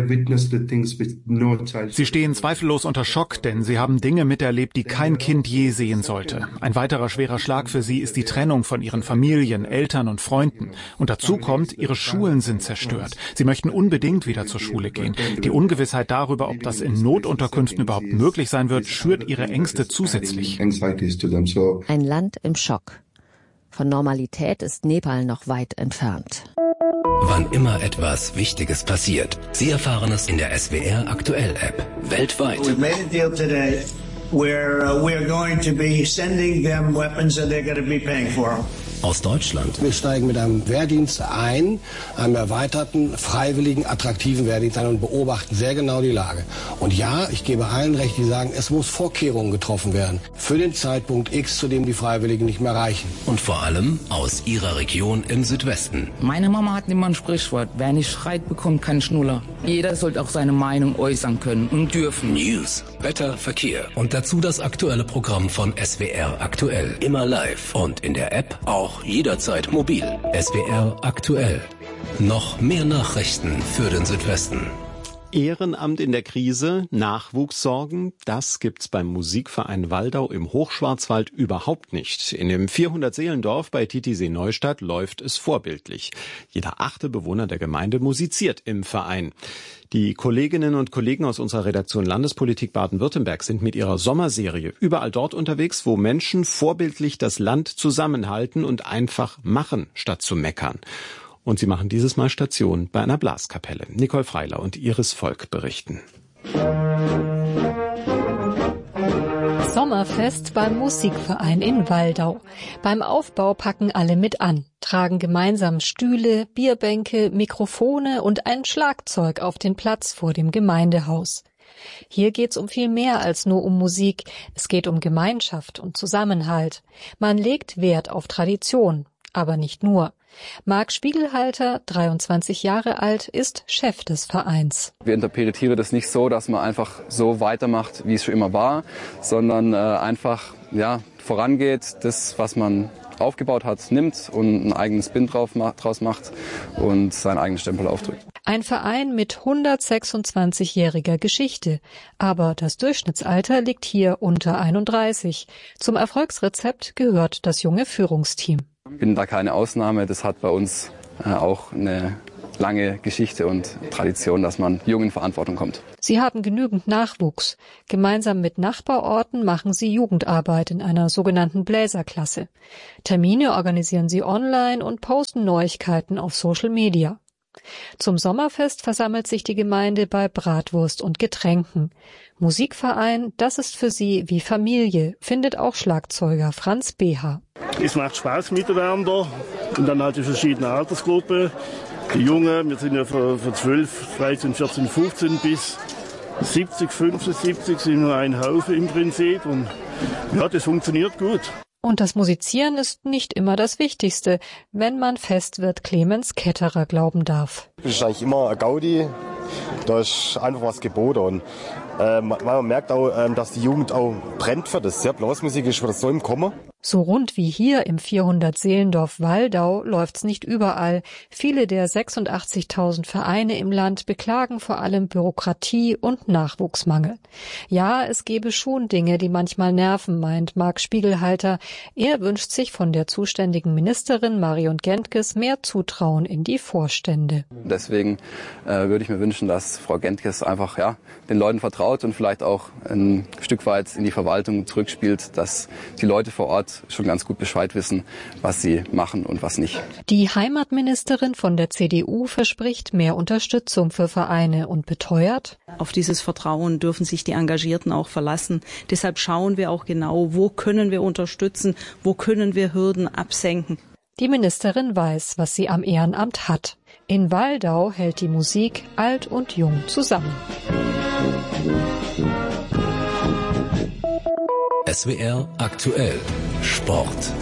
Sie stehen zweifellos unter Schock, denn sie haben Dinge miterlebt, die kein Kind je sehen sollte. Ein weiterer schwerer Schlag für sie ist die Trennung von ihren Familien, Eltern und Freunden. Und dazu kommt, ihre Schulen sind zerstört. Sie möchten unbedingt wieder zur Schule gehen. Die Ungewissheit darüber, ob das in Notunterkünften überhaupt möglich sein wird, schürt ihre Ängste zusätzlich. Ein Land im Schock. Von Normalität ist Nepal noch weit entfernt. Wann immer etwas Wichtiges passiert, Sie erfahren es in der S W R Aktuell App. Weltweit. We've made a deal today where uh, we're going to be sending them weapons and they're going to be paying for them. Aus Deutschland. Wir steigen mit einem Wehrdienst ein, einem erweiterten, freiwilligen, attraktiven Wehrdienst ein und beobachten sehr genau die Lage. Und ja, ich gebe allen recht, die sagen, es muss Vorkehrungen getroffen werden für den Zeitpunkt X, zu dem die Freiwilligen nicht mehr reichen. Und vor allem aus Ihrer Region im Südwesten. Meine Mama hat immer ein Sprichwort, wer nicht schreit, bekommt keinen Schnuller. Jeder sollte auch seine Meinung äußern können und dürfen. News, Wetter, Verkehr und dazu das aktuelle Programm von S W R Aktuell. Immer live und in der App auch jederzeit mobil. S W R Aktuell. Noch mehr Nachrichten für den Südwesten. Ehrenamt in der Krise, Nachwuchssorgen, das gibt's beim Musikverein Waldau im Hochschwarzwald überhaupt nicht. In dem vierhundert-Seelendorf bei Titisee-Neustadt läuft es vorbildlich. Jeder achte Bewohner der Gemeinde musiziert im Verein. Die Kolleginnen und Kollegen aus unserer Redaktion Landespolitik Baden-Württemberg sind mit ihrer Sommerserie überall dort unterwegs, wo Menschen vorbildlich das Land zusammenhalten und einfach machen, statt zu meckern. Und sie machen dieses Mal Station bei einer Blaskapelle. Nicole Freiler und Iris Volk berichten. Sommerfest beim Musikverein in Waldau. Beim Aufbau packen alle mit an, tragen gemeinsam Stühle, Bierbänke, Mikrofone und ein Schlagzeug auf den Platz vor dem Gemeindehaus. Hier geht's um viel mehr als nur um Musik. Es geht um Gemeinschaft und Zusammenhalt. Man legt Wert auf Tradition, aber nicht nur. Marc Spiegelhalter, dreiundzwanzig Jahre alt, ist Chef des Vereins. Wir interpretieren das nicht so, dass man einfach so weitermacht, wie es schon immer war, sondern äh, einfach ja, vorangeht, das, was man aufgebaut hat, nimmt und ein eigenes Spin drauf macht, draus macht und seinen eigenen Stempel aufdrückt. Ein Verein mit hundertsechsundzwanzigjähriger Geschichte, aber das Durchschnittsalter liegt hier unter einunddreißig. Zum Erfolgsrezept gehört das junge Führungsteam. Ich bin da keine Ausnahme, das hat bei uns äh, auch eine lange Geschichte und Tradition, dass man jung in Verantwortung kommt. Sie haben genügend Nachwuchs. Gemeinsam mit Nachbarorten machen sie Jugendarbeit in einer sogenannten Bläserklasse. Termine organisieren sie online und posten Neuigkeiten auf Social Media. Zum Sommerfest versammelt sich die Gemeinde bei Bratwurst und Getränken. Musikverein, das ist für sie wie Familie, findet auch Schlagzeuger Franz Beha. Es macht Spaß miteinander und dann halt die verschiedenen Altersgruppen. Die Jungen, wir sind ja von, von zwölf, dreizehn, vierzehn, fünfzehn bis siebzig, fünfundsiebzig sind nur ein Haufen im Prinzip und ja, das funktioniert gut. Und das Musizieren ist nicht immer das Wichtigste, wenn man fest wird, Clemens Ketterer glauben darf. Das ist eigentlich immer eine Gaudi, da ist einfach was geboten. Und, äh, man merkt auch, äh, dass die Jugend auch brennt für das. Ja, Blasmusik ist wieder so im Kommen. So rund wie hier im vierhundert Seelendorf Waldau läuft's nicht überall. Viele der sechsundachtzigtausend Vereine im Land beklagen vor allem Bürokratie und Nachwuchsmangel. Ja, es gebe schon Dinge, die manchmal nerven, meint Marc Spiegelhalter. Er wünscht sich von der zuständigen Ministerin Marion Gentges mehr Zutrauen in die Vorstände. Deswegen äh, würde ich mir wünschen, dass Frau Gentges einfach ja, den Leuten vertraut und vielleicht auch ein Stück weit in die Verwaltung zurückspielt, dass die Leute vor Ort schon ganz gut Bescheid wissen, was sie machen und was nicht. Die Heimatministerin von der C D U verspricht mehr Unterstützung für Vereine und beteuert: Auf dieses Vertrauen dürfen sich die Engagierten auch verlassen. Deshalb schauen wir auch genau, wo können wir unterstützen, wo können wir Hürden absenken. Die Ministerin weiß, was sie am Ehrenamt hat. In Waldau hält die Musik alt und jung zusammen. S W R aktuell Sport.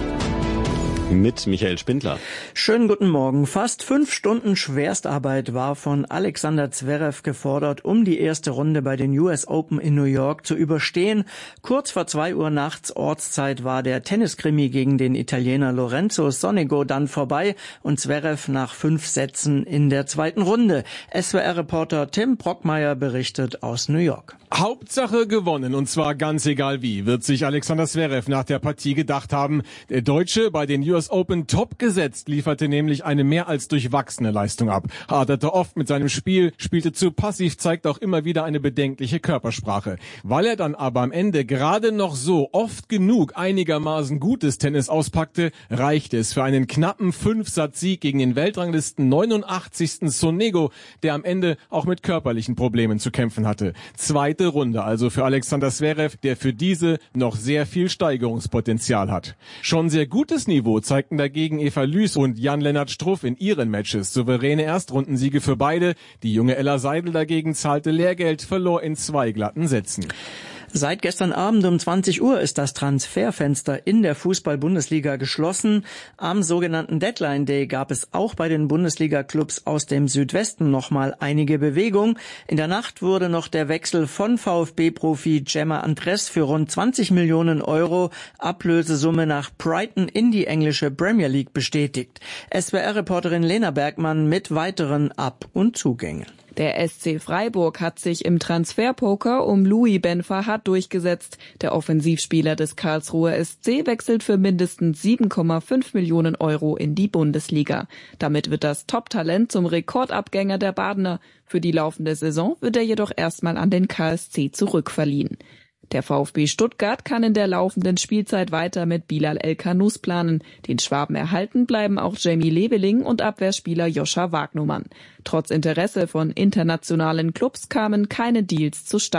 Mit Michael Spindler. Schönen guten Morgen. Fast fünf Stunden Schwerstarbeit war von Alexander Zverev gefordert, um die erste Runde bei den U S Open in New York zu überstehen. Kurz vor zwei Uhr nachts Ortszeit war der Tenniskrimi gegen den Italiener Lorenzo Sonego dann vorbei und Zverev nach fünf Sätzen in der zweiten Runde. S W R-Reporter Tim Brockmeier berichtet aus New York. Hauptsache gewonnen, und zwar ganz egal wie, wird sich Alexander Zverev nach der Partie gedacht haben. Der Deutsche, bei den U S Open top gesetzt, lieferte nämlich eine mehr als durchwachsene Leistung ab. Haderte oft mit seinem Spiel, spielte zu passiv, zeigt auch immer wieder eine bedenkliche Körpersprache. Weil er dann aber am Ende gerade noch so oft genug einigermaßen gutes Tennis auspackte, reichte es für einen knappen Fünfsatz-Sieg gegen den Weltranglisten neunundachtzigsten Sonego, der am Ende auch mit körperlichen Problemen zu kämpfen hatte. Zweite Runde also für Alexander Zverev, der für diese noch sehr viel Steigerungspotenzial hat. Schon sehr gutes Niveau zeigten dagegen Eva Lüß und Jan-Lennart Struff in ihren Matches. Souveräne Erstrundensiege für beide. Die junge Ella Seidel dagegen zahlte Lehrgeld, verlor in zwei glatten Sätzen. Seit gestern Abend um zwanzig Uhr ist das Transferfenster in der Fußball-Bundesliga geschlossen. Am sogenannten Deadline Day gab es auch bei den Bundesliga-Clubs aus dem Südwesten nochmal einige Bewegung. In der Nacht wurde noch der Wechsel von VfB-Profi Gemma Andres für rund zwanzig Millionen Euro Ablösesumme nach Brighton in die englische Premier League bestätigt. S W R-Reporterin Lena Bergmann mit weiteren Ab- und Zugängen. Der S C Freiburg hat sich im Transferpoker um Louis Ben Fahad durchgesetzt. Der Offensivspieler des Karlsruher S C wechselt für mindestens sieben Komma fünf Millionen Euro in die Bundesliga. Damit wird das Top-Talent zum Rekordabgänger der Badener. Für die laufende Saison wird er jedoch erstmal an den K S C zurückverliehen. Der VfB Stuttgart kann in der laufenden Spielzeit weiter mit Bilal El-Kanous planen. Den Schwaben erhalten bleiben auch Jamie Leveling und Abwehrspieler Joscha Wagnumann. Trotz Interesse von internationalen Clubs kamen keine Deals zustande.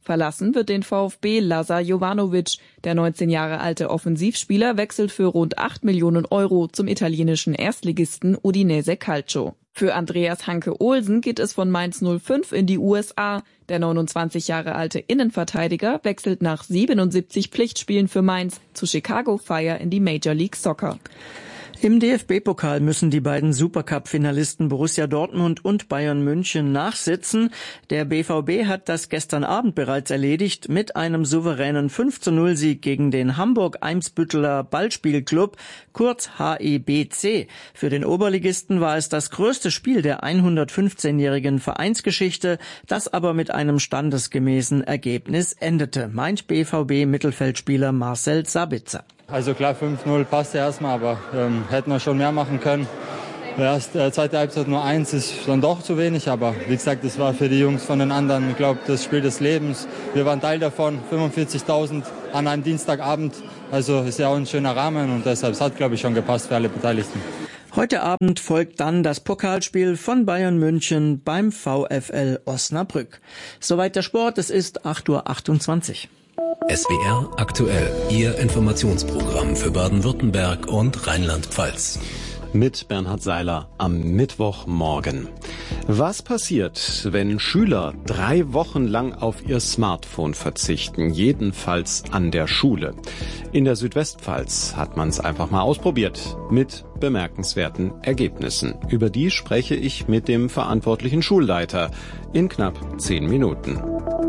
Verlassen wird den VfB Lazar Jovanovic. Der neunzehn Jahre alte Offensivspieler wechselt für rund acht Millionen Euro zum italienischen Erstligisten Udinese Calcio. Für Andreas Hanke-Olsen geht es von Mainz null fünf in die U S A. Der neunundzwanzig Jahre alte Innenverteidiger wechselt nach siebenundsiebzig Pflichtspielen für Mainz zu Chicago Fire in die Major League Soccer. Im D F B-Pokal müssen die beiden Supercup-Finalisten Borussia Dortmund und Bayern München nachsitzen. Der B V B hat das gestern Abend bereits erledigt mit einem souveränen fünf zu null Sieg gegen den Hamburg-Eimsbütteler Ballspielclub, kurz H E B C. Für den Oberligisten war es das größte Spiel der hundertfünfzehnjährigen Vereinsgeschichte, das aber mit einem standesgemäßen Ergebnis endete, meint B V B-Mittelfeldspieler Marcel Sabitzer. Also klar, fünf null passt ja erstmal, aber ähm, hätten wir schon mehr machen können. Erst äh, zweite Halbzeit nur eins ist dann doch zu wenig, aber wie gesagt, das war für die Jungs von den anderen, ich glaube, das Spiel des Lebens. Wir waren Teil davon, fünfundvierzigtausend an einem Dienstagabend, also ist ja auch ein schöner Rahmen und deshalb es hat, glaube ich, schon gepasst für alle Beteiligten. Heute Abend folgt dann das Pokalspiel von Bayern München beim VfL Osnabrück. Soweit der Sport, es ist acht Uhr achtundzwanzig. S W R aktuell, Ihr Informationsprogramm für Baden-Württemberg und Rheinland-Pfalz. Mit Bernhard Seiler am Mittwochmorgen. Was passiert, wenn Schüler drei Wochen lang auf ihr Smartphone verzichten, jedenfalls an der Schule? In der Südwestpfalz hat man es einfach mal ausprobiert, mit bemerkenswerten Ergebnissen. Über die spreche ich mit dem verantwortlichen Schulleiter in knapp zehn Minuten.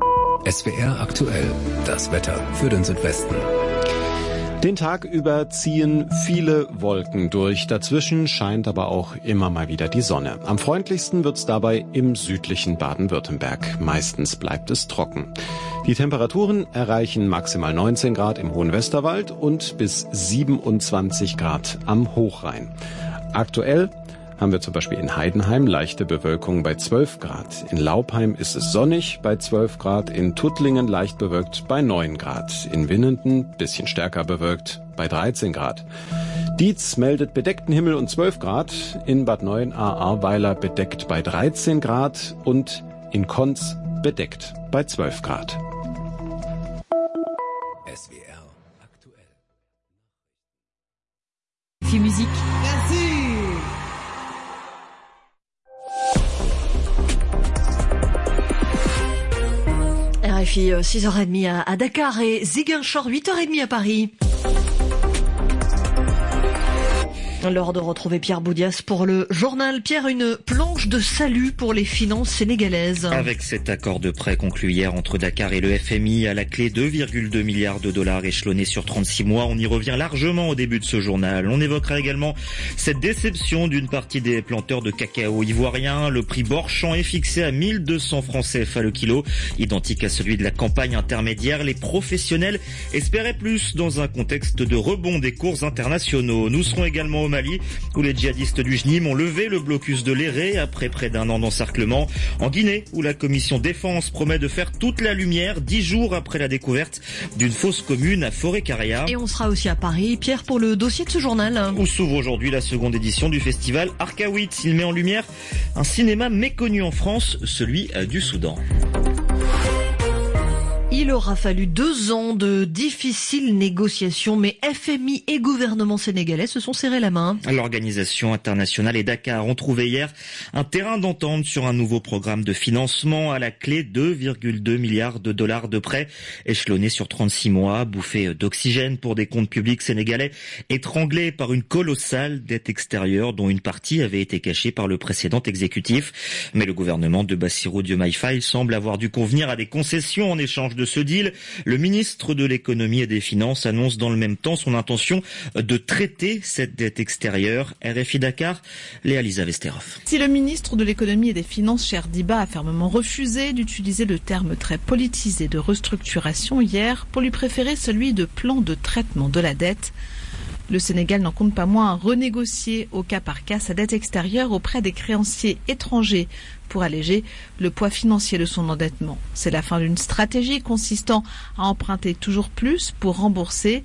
S W R aktuell, das Wetter für den Südwesten. Den Tag über ziehen viele Wolken durch. Dazwischen scheint aber auch immer mal wieder die Sonne. Am freundlichsten wird's dabei im südlichen Baden-Württemberg. Meistens bleibt es trocken. Die Temperaturen erreichen maximal neunzehn Grad im Hohen Westerwald und bis siebenundzwanzig Grad am Hochrhein. Aktuell haben wir zum Beispiel in Heidenheim leichte Bewölkung bei zwölf Grad. In Laupheim ist es sonnig bei zwölf Grad, in Tuttlingen leicht bewölkt bei neun Grad. In Winnenden bisschen stärker bewölkt bei dreizehn Grad. Dietz meldet bedeckten Himmel und zwölf Grad. In Bad Neuenahr-Ahrweiler bedeckt bei dreizehn Grad und in Konz bedeckt bei zwölf Grad. S W R aktuell. Viel Musik. Merci. R F I six heures trente à Dakar et Ziguinchor huit heures trente à Paris. L'heure de retrouver Pierre Boudias pour le journal. Pierre, une planche de salut pour les finances sénégalaises. Avec cet accord de prêt conclu hier entre Dakar et le F M I, à la clé deux virgule deux milliards de dollars échelonnés sur trente-six mois, on y revient largement au début de ce journal. On évoquera également cette déception d'une partie des planteurs de cacao ivoiriens. Le prix Borchamp est fixé à mille deux cents francs C F A le kilo, identique à celui de la campagne intermédiaire. Les professionnels espéraient plus dans un contexte de rebond des cours internationaux. Nous serons également au Mali, où les djihadistes du J N I M ont levé le blocus de l'Éré après près d'un an d'encerclement. En Guinée, où la commission défense promet de faire toute la lumière dix jours après la découverte d'une fosse commune à Forêt-Carrière. Et on sera aussi à Paris, Pierre, pour le dossier de ce journal. Où s'ouvre aujourd'hui la seconde édition du festival Arkaouit. Il met en lumière un cinéma méconnu en France, celui du Soudan. Il aura fallu deux ans de difficiles négociations, mais F M I et gouvernement sénégalais se sont serrés la main. L'organisation internationale et Dakar ont trouvé hier un terrain d'entente sur un nouveau programme de financement à la clé deux virgule deux milliards de dollars de prêts échelonnés sur trente-six mois, bouffée d'oxygène pour des comptes publics sénégalais étranglés par une colossale dette extérieure dont une partie avait été cachée par le précédent exécutif. Mais le gouvernement de Bassirou Diomaye Faye semble avoir dû convenir à des concessions en échange de ce deal. Le ministre de l'économie et des finances annonce dans le même temps son intention de traiter cette dette extérieure. R F I Dakar, Léa-Lisa Vesterov. Si le ministre de l'économie et des finances, Cher Diba, a fermement refusé d'utiliser le terme très politisé de restructuration hier pour lui préférer celui de plan de traitement de la dette, le Sénégal n'en compte pas moins à renégocier au cas par cas sa dette extérieure auprès des créanciers étrangers pour alléger le poids financier de son endettement. C'est la fin d'une stratégie consistant à emprunter toujours plus pour rembourser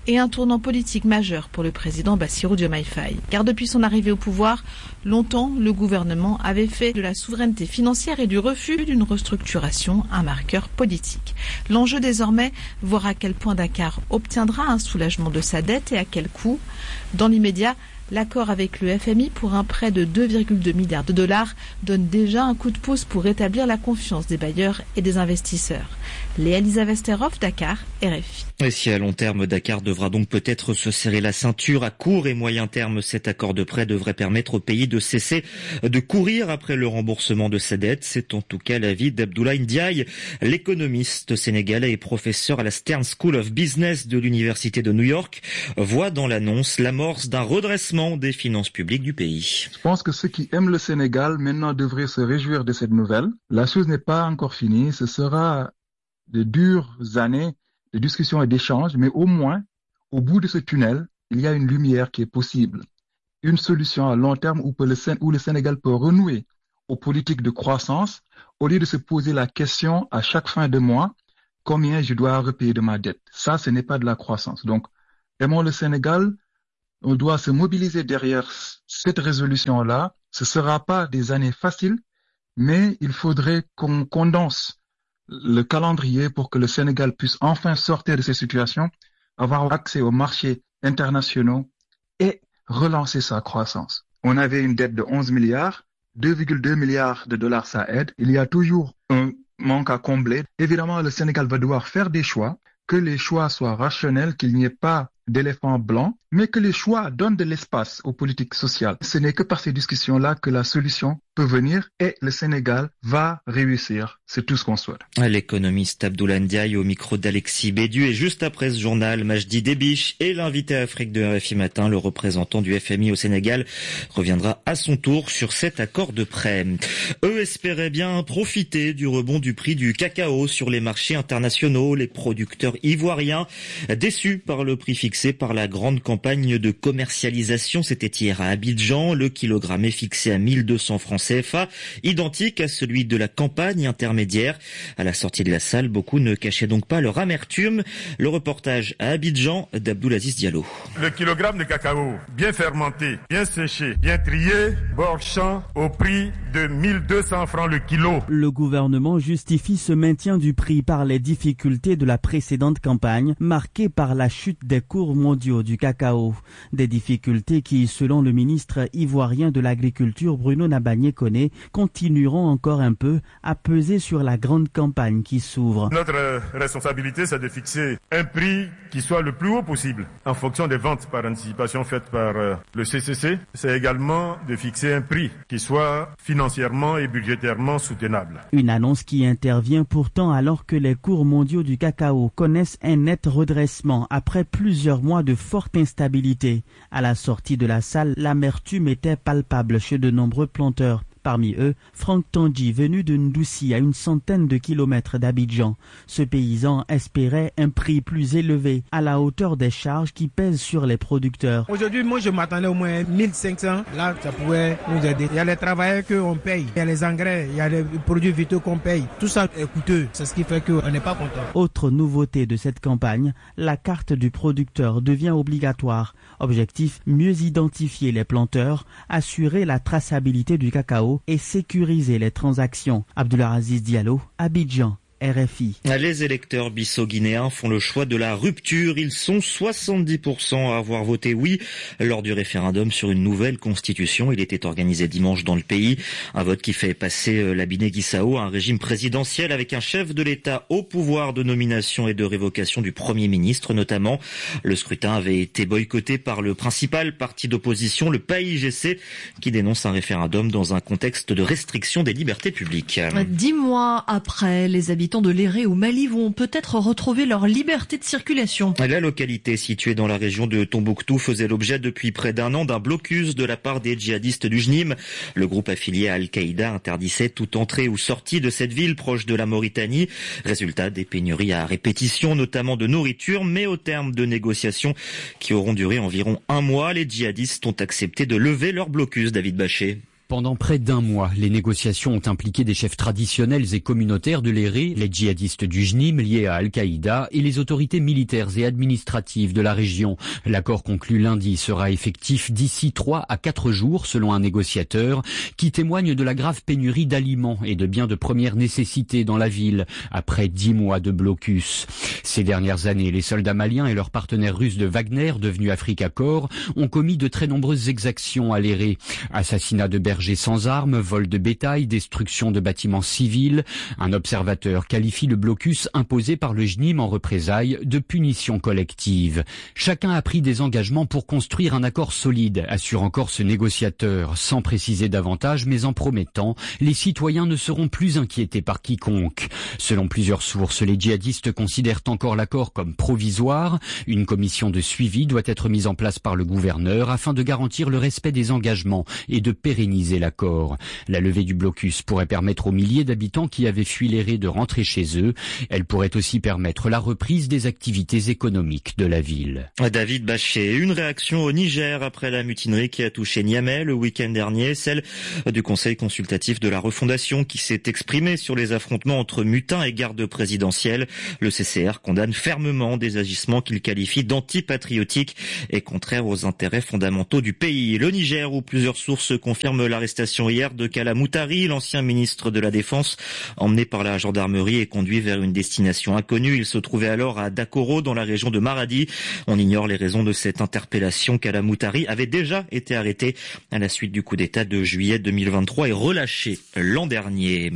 et un tournant politique majeur pour le président Bassirou Diomaye Faye. Car depuis son arrivée au pouvoir, longtemps, le gouvernement avait fait de la souveraineté financière et du refus d'une restructuration un marqueur politique. L'enjeu désormais, voir à quel point Dakar obtiendra un soulagement de sa dette et à quel coût. Dans l'immédiat, l'accord avec le F M I pour un prêt de deux virgule deux milliards de dollars donne déjà un coup de pouce pour rétablir la confiance des bailleurs et des investisseurs. Léa Lisa Vesterhoff, Dakar, R F I. Et si à long terme, Dakar devra donc peut-être se serrer la ceinture, à court et moyen terme, cet accord de prêt devrait permettre au pays de cesser de courir après le remboursement de sa dette. C'est en tout cas l'avis d'Abdoulaye Ndiaye, l'économiste sénégalais et professeur à la Stern School of Business de l'Université de New York, voit dans l'annonce l'amorce d'un redressement des finances publiques du pays. Je pense que ceux qui aiment le Sénégal maintenant devraient se réjouir de cette nouvelle. La chose n'est pas encore finie, ce sera de dures années de discussions et d'échanges, mais au moins, au bout de ce tunnel, il y a une lumière qui est possible. Une solution à long terme où, le, où le Sénégal peut renouer aux politiques de croissance au lieu de se poser la question à chaque fin de mois, combien je dois repayer de ma dette. Ça, ce n'est pas de la croissance. Donc, aimons le Sénégal, on doit se mobiliser derrière cette résolution-là. Ce ne sera pas des années faciles, mais il faudrait qu'on condense le calendrier pour que le Sénégal puisse enfin sortir de ces situations, avoir accès aux marchés internationaux et relancer sa croissance. On avait une dette de onze milliards, deux virgule deux milliards de dollars ça aide. Il y a toujours un manque à combler. Évidemment, le Sénégal va devoir faire des choix, que les choix soient rationnels, qu'il n'y ait pas d'éléphant blanc, mais que les choix donnent de l'espace aux politiques sociales. Ce n'est que par ces discussions-là que la solution peut venir et le Sénégal va réussir. C'est tout ce qu'on souhaite. L'économiste Abdoulaye Ndiaye au micro d'Alexis Bédu. Et juste après ce journal, Majdi Debiche et l'invité Afrique de R F I Matin, le représentant du F M I au Sénégal, reviendra à son tour sur cet accord de prêt. Eux espéraient bien profiter du rebond du prix du cacao sur les marchés internationaux. Les producteurs ivoiriens, déçus par le prix fixé par la grande campagne de commercialisation, c'était hier à Abidjan. Le kilogramme est fixé à mille deux cents francs C F A, identique à celui de la campagne intermédiaire. À la sortie de la salle, beaucoup ne cachaient donc pas leur amertume. Le reportage à Abidjan d'Abdoulaziz Diallo. Le kilogramme de cacao, bien fermenté, bien séché, bien trié, bord champ, au prix de mille deux cents francs le kilo. Le gouvernement justifie ce maintien du prix par les difficultés de la précédente campagne, marquée par la chute des cours mondiaux du cacao. Des difficultés qui, selon le ministre ivoirien de l'Agriculture Bruno Nabagné-Koné, continueront encore un peu à peser sur la grande campagne qui s'ouvre. Notre responsabilité, c'est de fixer un prix qui soit le plus haut possible en fonction des ventes par anticipation faites par le C C C. C'est également de fixer un prix qui soit financièrement et budgétairement soutenable. Une annonce qui intervient pourtant alors que les cours mondiaux du cacao connaissent un net redressement après plusieurs mois de forte instabilité. À la sortie de la salle, l'amertume était palpable chez de nombreux planteurs. Parmi eux, Franck Tandji, venu de Ndoussi à une centaine de kilomètres d'Abidjan. Ce paysan espérait un prix plus élevé, à la hauteur des charges qui pèsent sur les producteurs. Aujourd'hui, moi je m'attendais au moins mille cinq cents. Là, ça pourrait nous aider. Il y a les travailleurs qu'on paye, il y a les engrais, il y a les produits vitaux qu'on paye. Tout ça est coûteux. C'est ce qui fait qu'on n'est pas content. Autre nouveauté de cette campagne, la carte du producteur devient obligatoire. Objectif, mieux identifier les planteurs, assurer la traçabilité du cacao et sécuriser les transactions. Abdoulaziz Diallo, Abidjan. R F I. Les électeurs bissau-guinéens font le choix de la rupture. Ils sont soixante-dix pour cent à avoir voté oui lors du référendum sur une nouvelle constitution. Il était organisé dimanche dans le pays. Un vote qui fait passer la Guinée-Bissau à un régime présidentiel avec un chef de l'État au pouvoir de nomination et de révocation du Premier ministre notamment. Le scrutin avait été boycotté par le principal parti d'opposition, le P A I G C, qui dénonce un référendum dans un contexte de restriction des libertés publiques. Dix mois après, les habitants de Léré au Mali vont peut-être retrouver leur liberté de circulation. La localité située dans la région de Tombouctou faisait l'objet depuis près d'un an d'un blocus de la part des djihadistes du J N I M. Le groupe affilié à Al-Qaïda interdisait toute entrée ou sortie de cette ville proche de la Mauritanie. Résultat, des pénuries à répétition, notamment de nourriture, mais au terme de négociations qui auront duré environ un mois, les djihadistes ont accepté de lever leur blocus, David Bachet. Pendant près d'un mois, les négociations ont impliqué des chefs traditionnels et communautaires de l'Éré, les djihadistes du J N I M liés à Al-Qaïda et les autorités militaires et administratives de la région. L'accord conclu lundi sera effectif d'ici trois à quatre jours, selon un négociateur, qui témoigne de la grave pénurie d'aliments et de biens de première nécessité dans la ville, après dix mois de blocus. Ces dernières années, les soldats maliens et leurs partenaires russes de Wagner, devenus Africa Corps, ont commis de très nombreuses exactions à l'Éré. Assassinat de bergers sans armes, vol de bétail, destruction de bâtiments civils. Un observateur qualifie le blocus imposé par le J N I M en représailles de punition collective. Chacun a pris des engagements pour construire un accord solide, assure encore ce négociateur, sans préciser davantage, mais en promettant les citoyens ne seront plus inquiétés par quiconque. Selon plusieurs sources, les djihadistes considèrent encore l'accord comme provisoire. Une commission de suivi doit être mise en place par le gouverneur afin de garantir le respect des engagements et de pérenniser l'accord. La levée du blocus pourrait permettre aux milliers d'habitants qui avaient fui l'Éré de rentrer chez eux. Elle pourrait aussi permettre la reprise des activités économiques de la ville. David Bachet, une réaction au Niger après la mutinerie qui a touché Niamey le week-end dernier, celle du Conseil consultatif de la refondation qui s'est exprimé sur les affrontements entre mutins et gardes présidentiels. Le C C R condamne fermement des agissements qu'il qualifie d'antipatriotiques et contraires aux intérêts fondamentaux du pays. Le Niger, où plusieurs sources confirment l'arrestation hier de Kala Moutari, l'ancien ministre de la Défense, emmené par la gendarmerie et conduit vers une destination inconnue. Il se trouvait alors à Dakoro, dans la région de Maradi. On ignore les raisons de cette interpellation. Kala Moutari avait déjà été arrêté à la suite du coup d'État de juillet deux mille vingt-trois et relâché l'an dernier.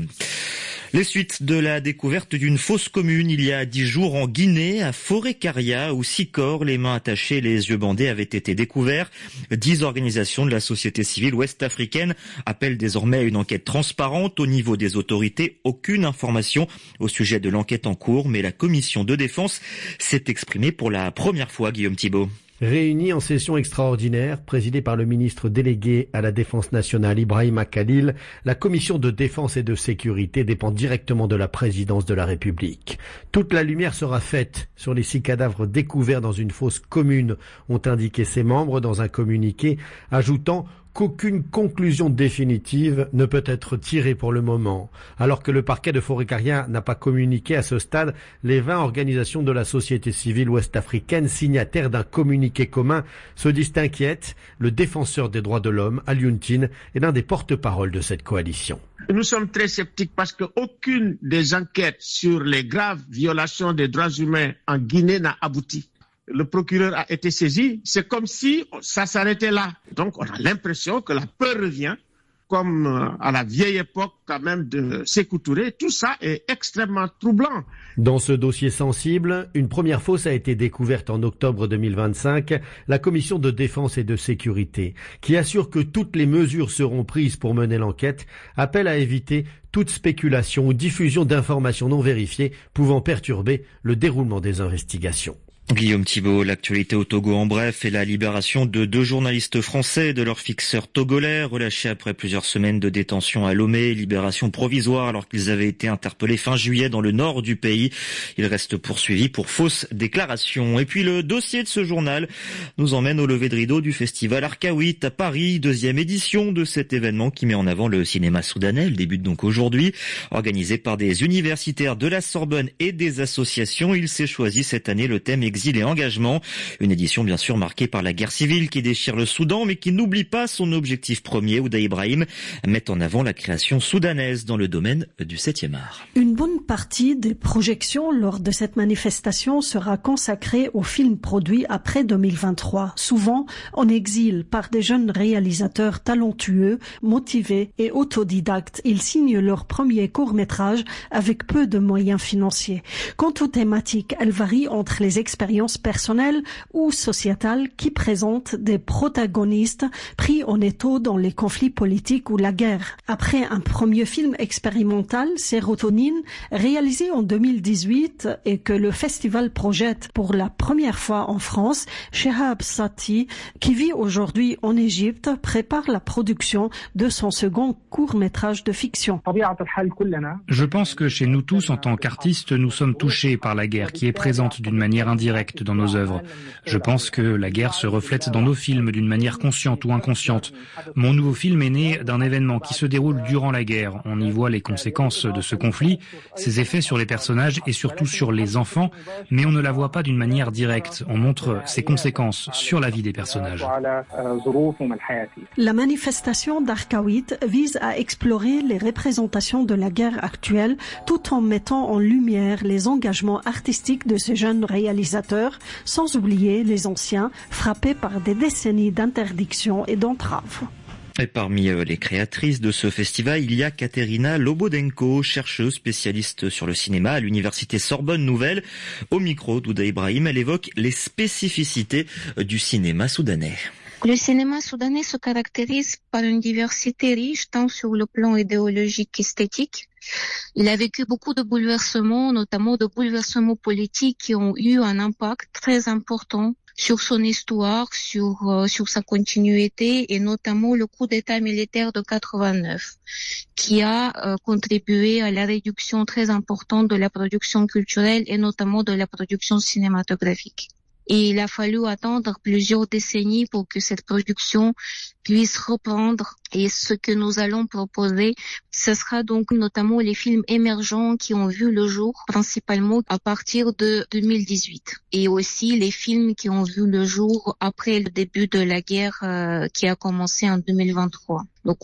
Les suites de la découverte d'une fosse commune il y a dix jours en Guinée, à Forêt-Caria, où six corps, les mains attachées et les yeux bandés, avaient été découverts. Dix organisations de la société civile ouest-africaine appellent désormais à une enquête transparente au niveau des autorités. Aucune information au sujet de l'enquête en cours, mais la commission de défense s'est exprimée pour la première fois, Guillaume Thibault. Réunie en session extraordinaire, présidée par le ministre délégué à la Défense nationale Ibrahima Khalil, la commission de défense et de sécurité dépend directement de la présidence de la République. Toute la lumière sera faite sur les six cadavres découverts dans une fosse commune, ont indiqué ses membres dans un communiqué, ajoutant qu'aucune conclusion définitive ne peut être tirée pour le moment. Alors que le parquet de Forêt-Caria n'a pas communiqué à ce stade, les vingt organisations de la société civile ouest-africaine signataires d'un communiqué commun se disent inquiètes. Le défenseur des droits de l'homme, Alioune Tine, est l'un des porte-parole de cette coalition. Nous sommes très sceptiques parce qu'aucune des enquêtes sur les graves violations des droits humains en Guinée n'a abouti. Le procureur a été saisi, c'est comme si ça s'arrêtait là. Donc on a l'impression que la peur revient, comme à la vieille époque quand même de Sékou Touré. Tout ça est extrêmement troublant. Dans ce dossier sensible, une première fosse a été découverte en octobre deux mille vingt-cinq. La commission de défense et de sécurité, qui assure que toutes les mesures seront prises pour mener l'enquête, appelle à éviter toute spéculation ou diffusion d'informations non vérifiées pouvant perturber le déroulement des investigations. Guillaume Thibault, l'actualité au Togo en bref et la libération de deux journalistes français et de leur fixeur togolais relâchés après plusieurs semaines de détention à Lomé, libération provisoire alors qu'ils avaient été interpellés fin juillet dans le nord du pays. Ils restent poursuivis pour fausses déclarations. Et puis le dossier de ce journal nous emmène au lever de rideau du festival Arkaout à Paris, deuxième édition de cet événement qui met en avant le cinéma soudanais. Il débute donc aujourd'hui, organisé par des universitaires de la Sorbonne et des associations. Il s'est choisi cette année le thème exil et engagement. Une édition bien sûr marquée par la guerre civile qui déchire le Soudan, mais qui n'oublie pas son objectif premier. Ouda Ibrahim met en avant la création soudanaise dans le domaine du septième art. Une bonne partie des projections lors de cette manifestation sera consacrée aux films produits après deux mille vingt-trois, souvent en exil par des jeunes réalisateurs talentueux, motivés et autodidactes. Ils signent leur premier court-métrage avec peu de moyens financiers. Quant aux thématiques, elles varient entre les expériences personnelles ou sociétales qui présentent des protagonistes pris en étau dans les conflits politiques ou la guerre. Après un premier film expérimental, Sérotonine, réalisé en deux mille dix-huit et que le festival projette pour la première fois en France, Shehab Sati, qui vit aujourd'hui en Égypte, prépare la production de son second court-métrage de fiction. Je pense que chez nous tous, en tant qu'artistes, nous sommes touchés par la guerre qui est présente d'une manière indirecte directe dans nos œuvres. Je pense que la guerre se reflète dans nos films d'une manière consciente ou inconsciente. Mon nouveau film est né d'un événement qui se déroule durant la guerre. On y voit les conséquences de ce conflit, ses effets sur les personnages et surtout sur les enfants, mais on ne la voit pas d'une manière directe. On montre ses conséquences sur la vie des personnages. La manifestation d'Arkaout vise à explorer les représentations de la guerre actuelle tout en mettant en lumière les engagements artistiques de ces jeunes réalisateurs, sans oublier les anciens frappés par des décennies d'interdiction et d'entraves. Et parmi les créatrices de ce festival, il y a Katerina Lobodenko, chercheuse spécialiste sur le cinéma à l'université Sorbonne Nouvelle. Au micro d'Ouda Ibrahim, elle évoque les spécificités du cinéma soudanais. Le cinéma soudanais se caractérise par une diversité riche tant sur le plan idéologique qu'esthétique. Il a vécu beaucoup de bouleversements, notamment de bouleversements politiques qui ont eu un impact très important sur son histoire, sur euh, sur sa continuité et notamment le coup d'État militaire de quatre-vingt-neuf qui a euh, contribué à la réduction très importante de la production culturelle et notamment de la production cinématographique. Et il a fallu attendre plusieurs décennies pour que cette production puisse reprendre. Et ce que nous allons proposer, ce sera donc notamment les films émergents qui ont vu le jour, principalement à partir de deux mille dix-huit. Et aussi les films qui ont vu le jour après le début de la guerre euh, qui a commencé en deux mille vingt-trois. Donc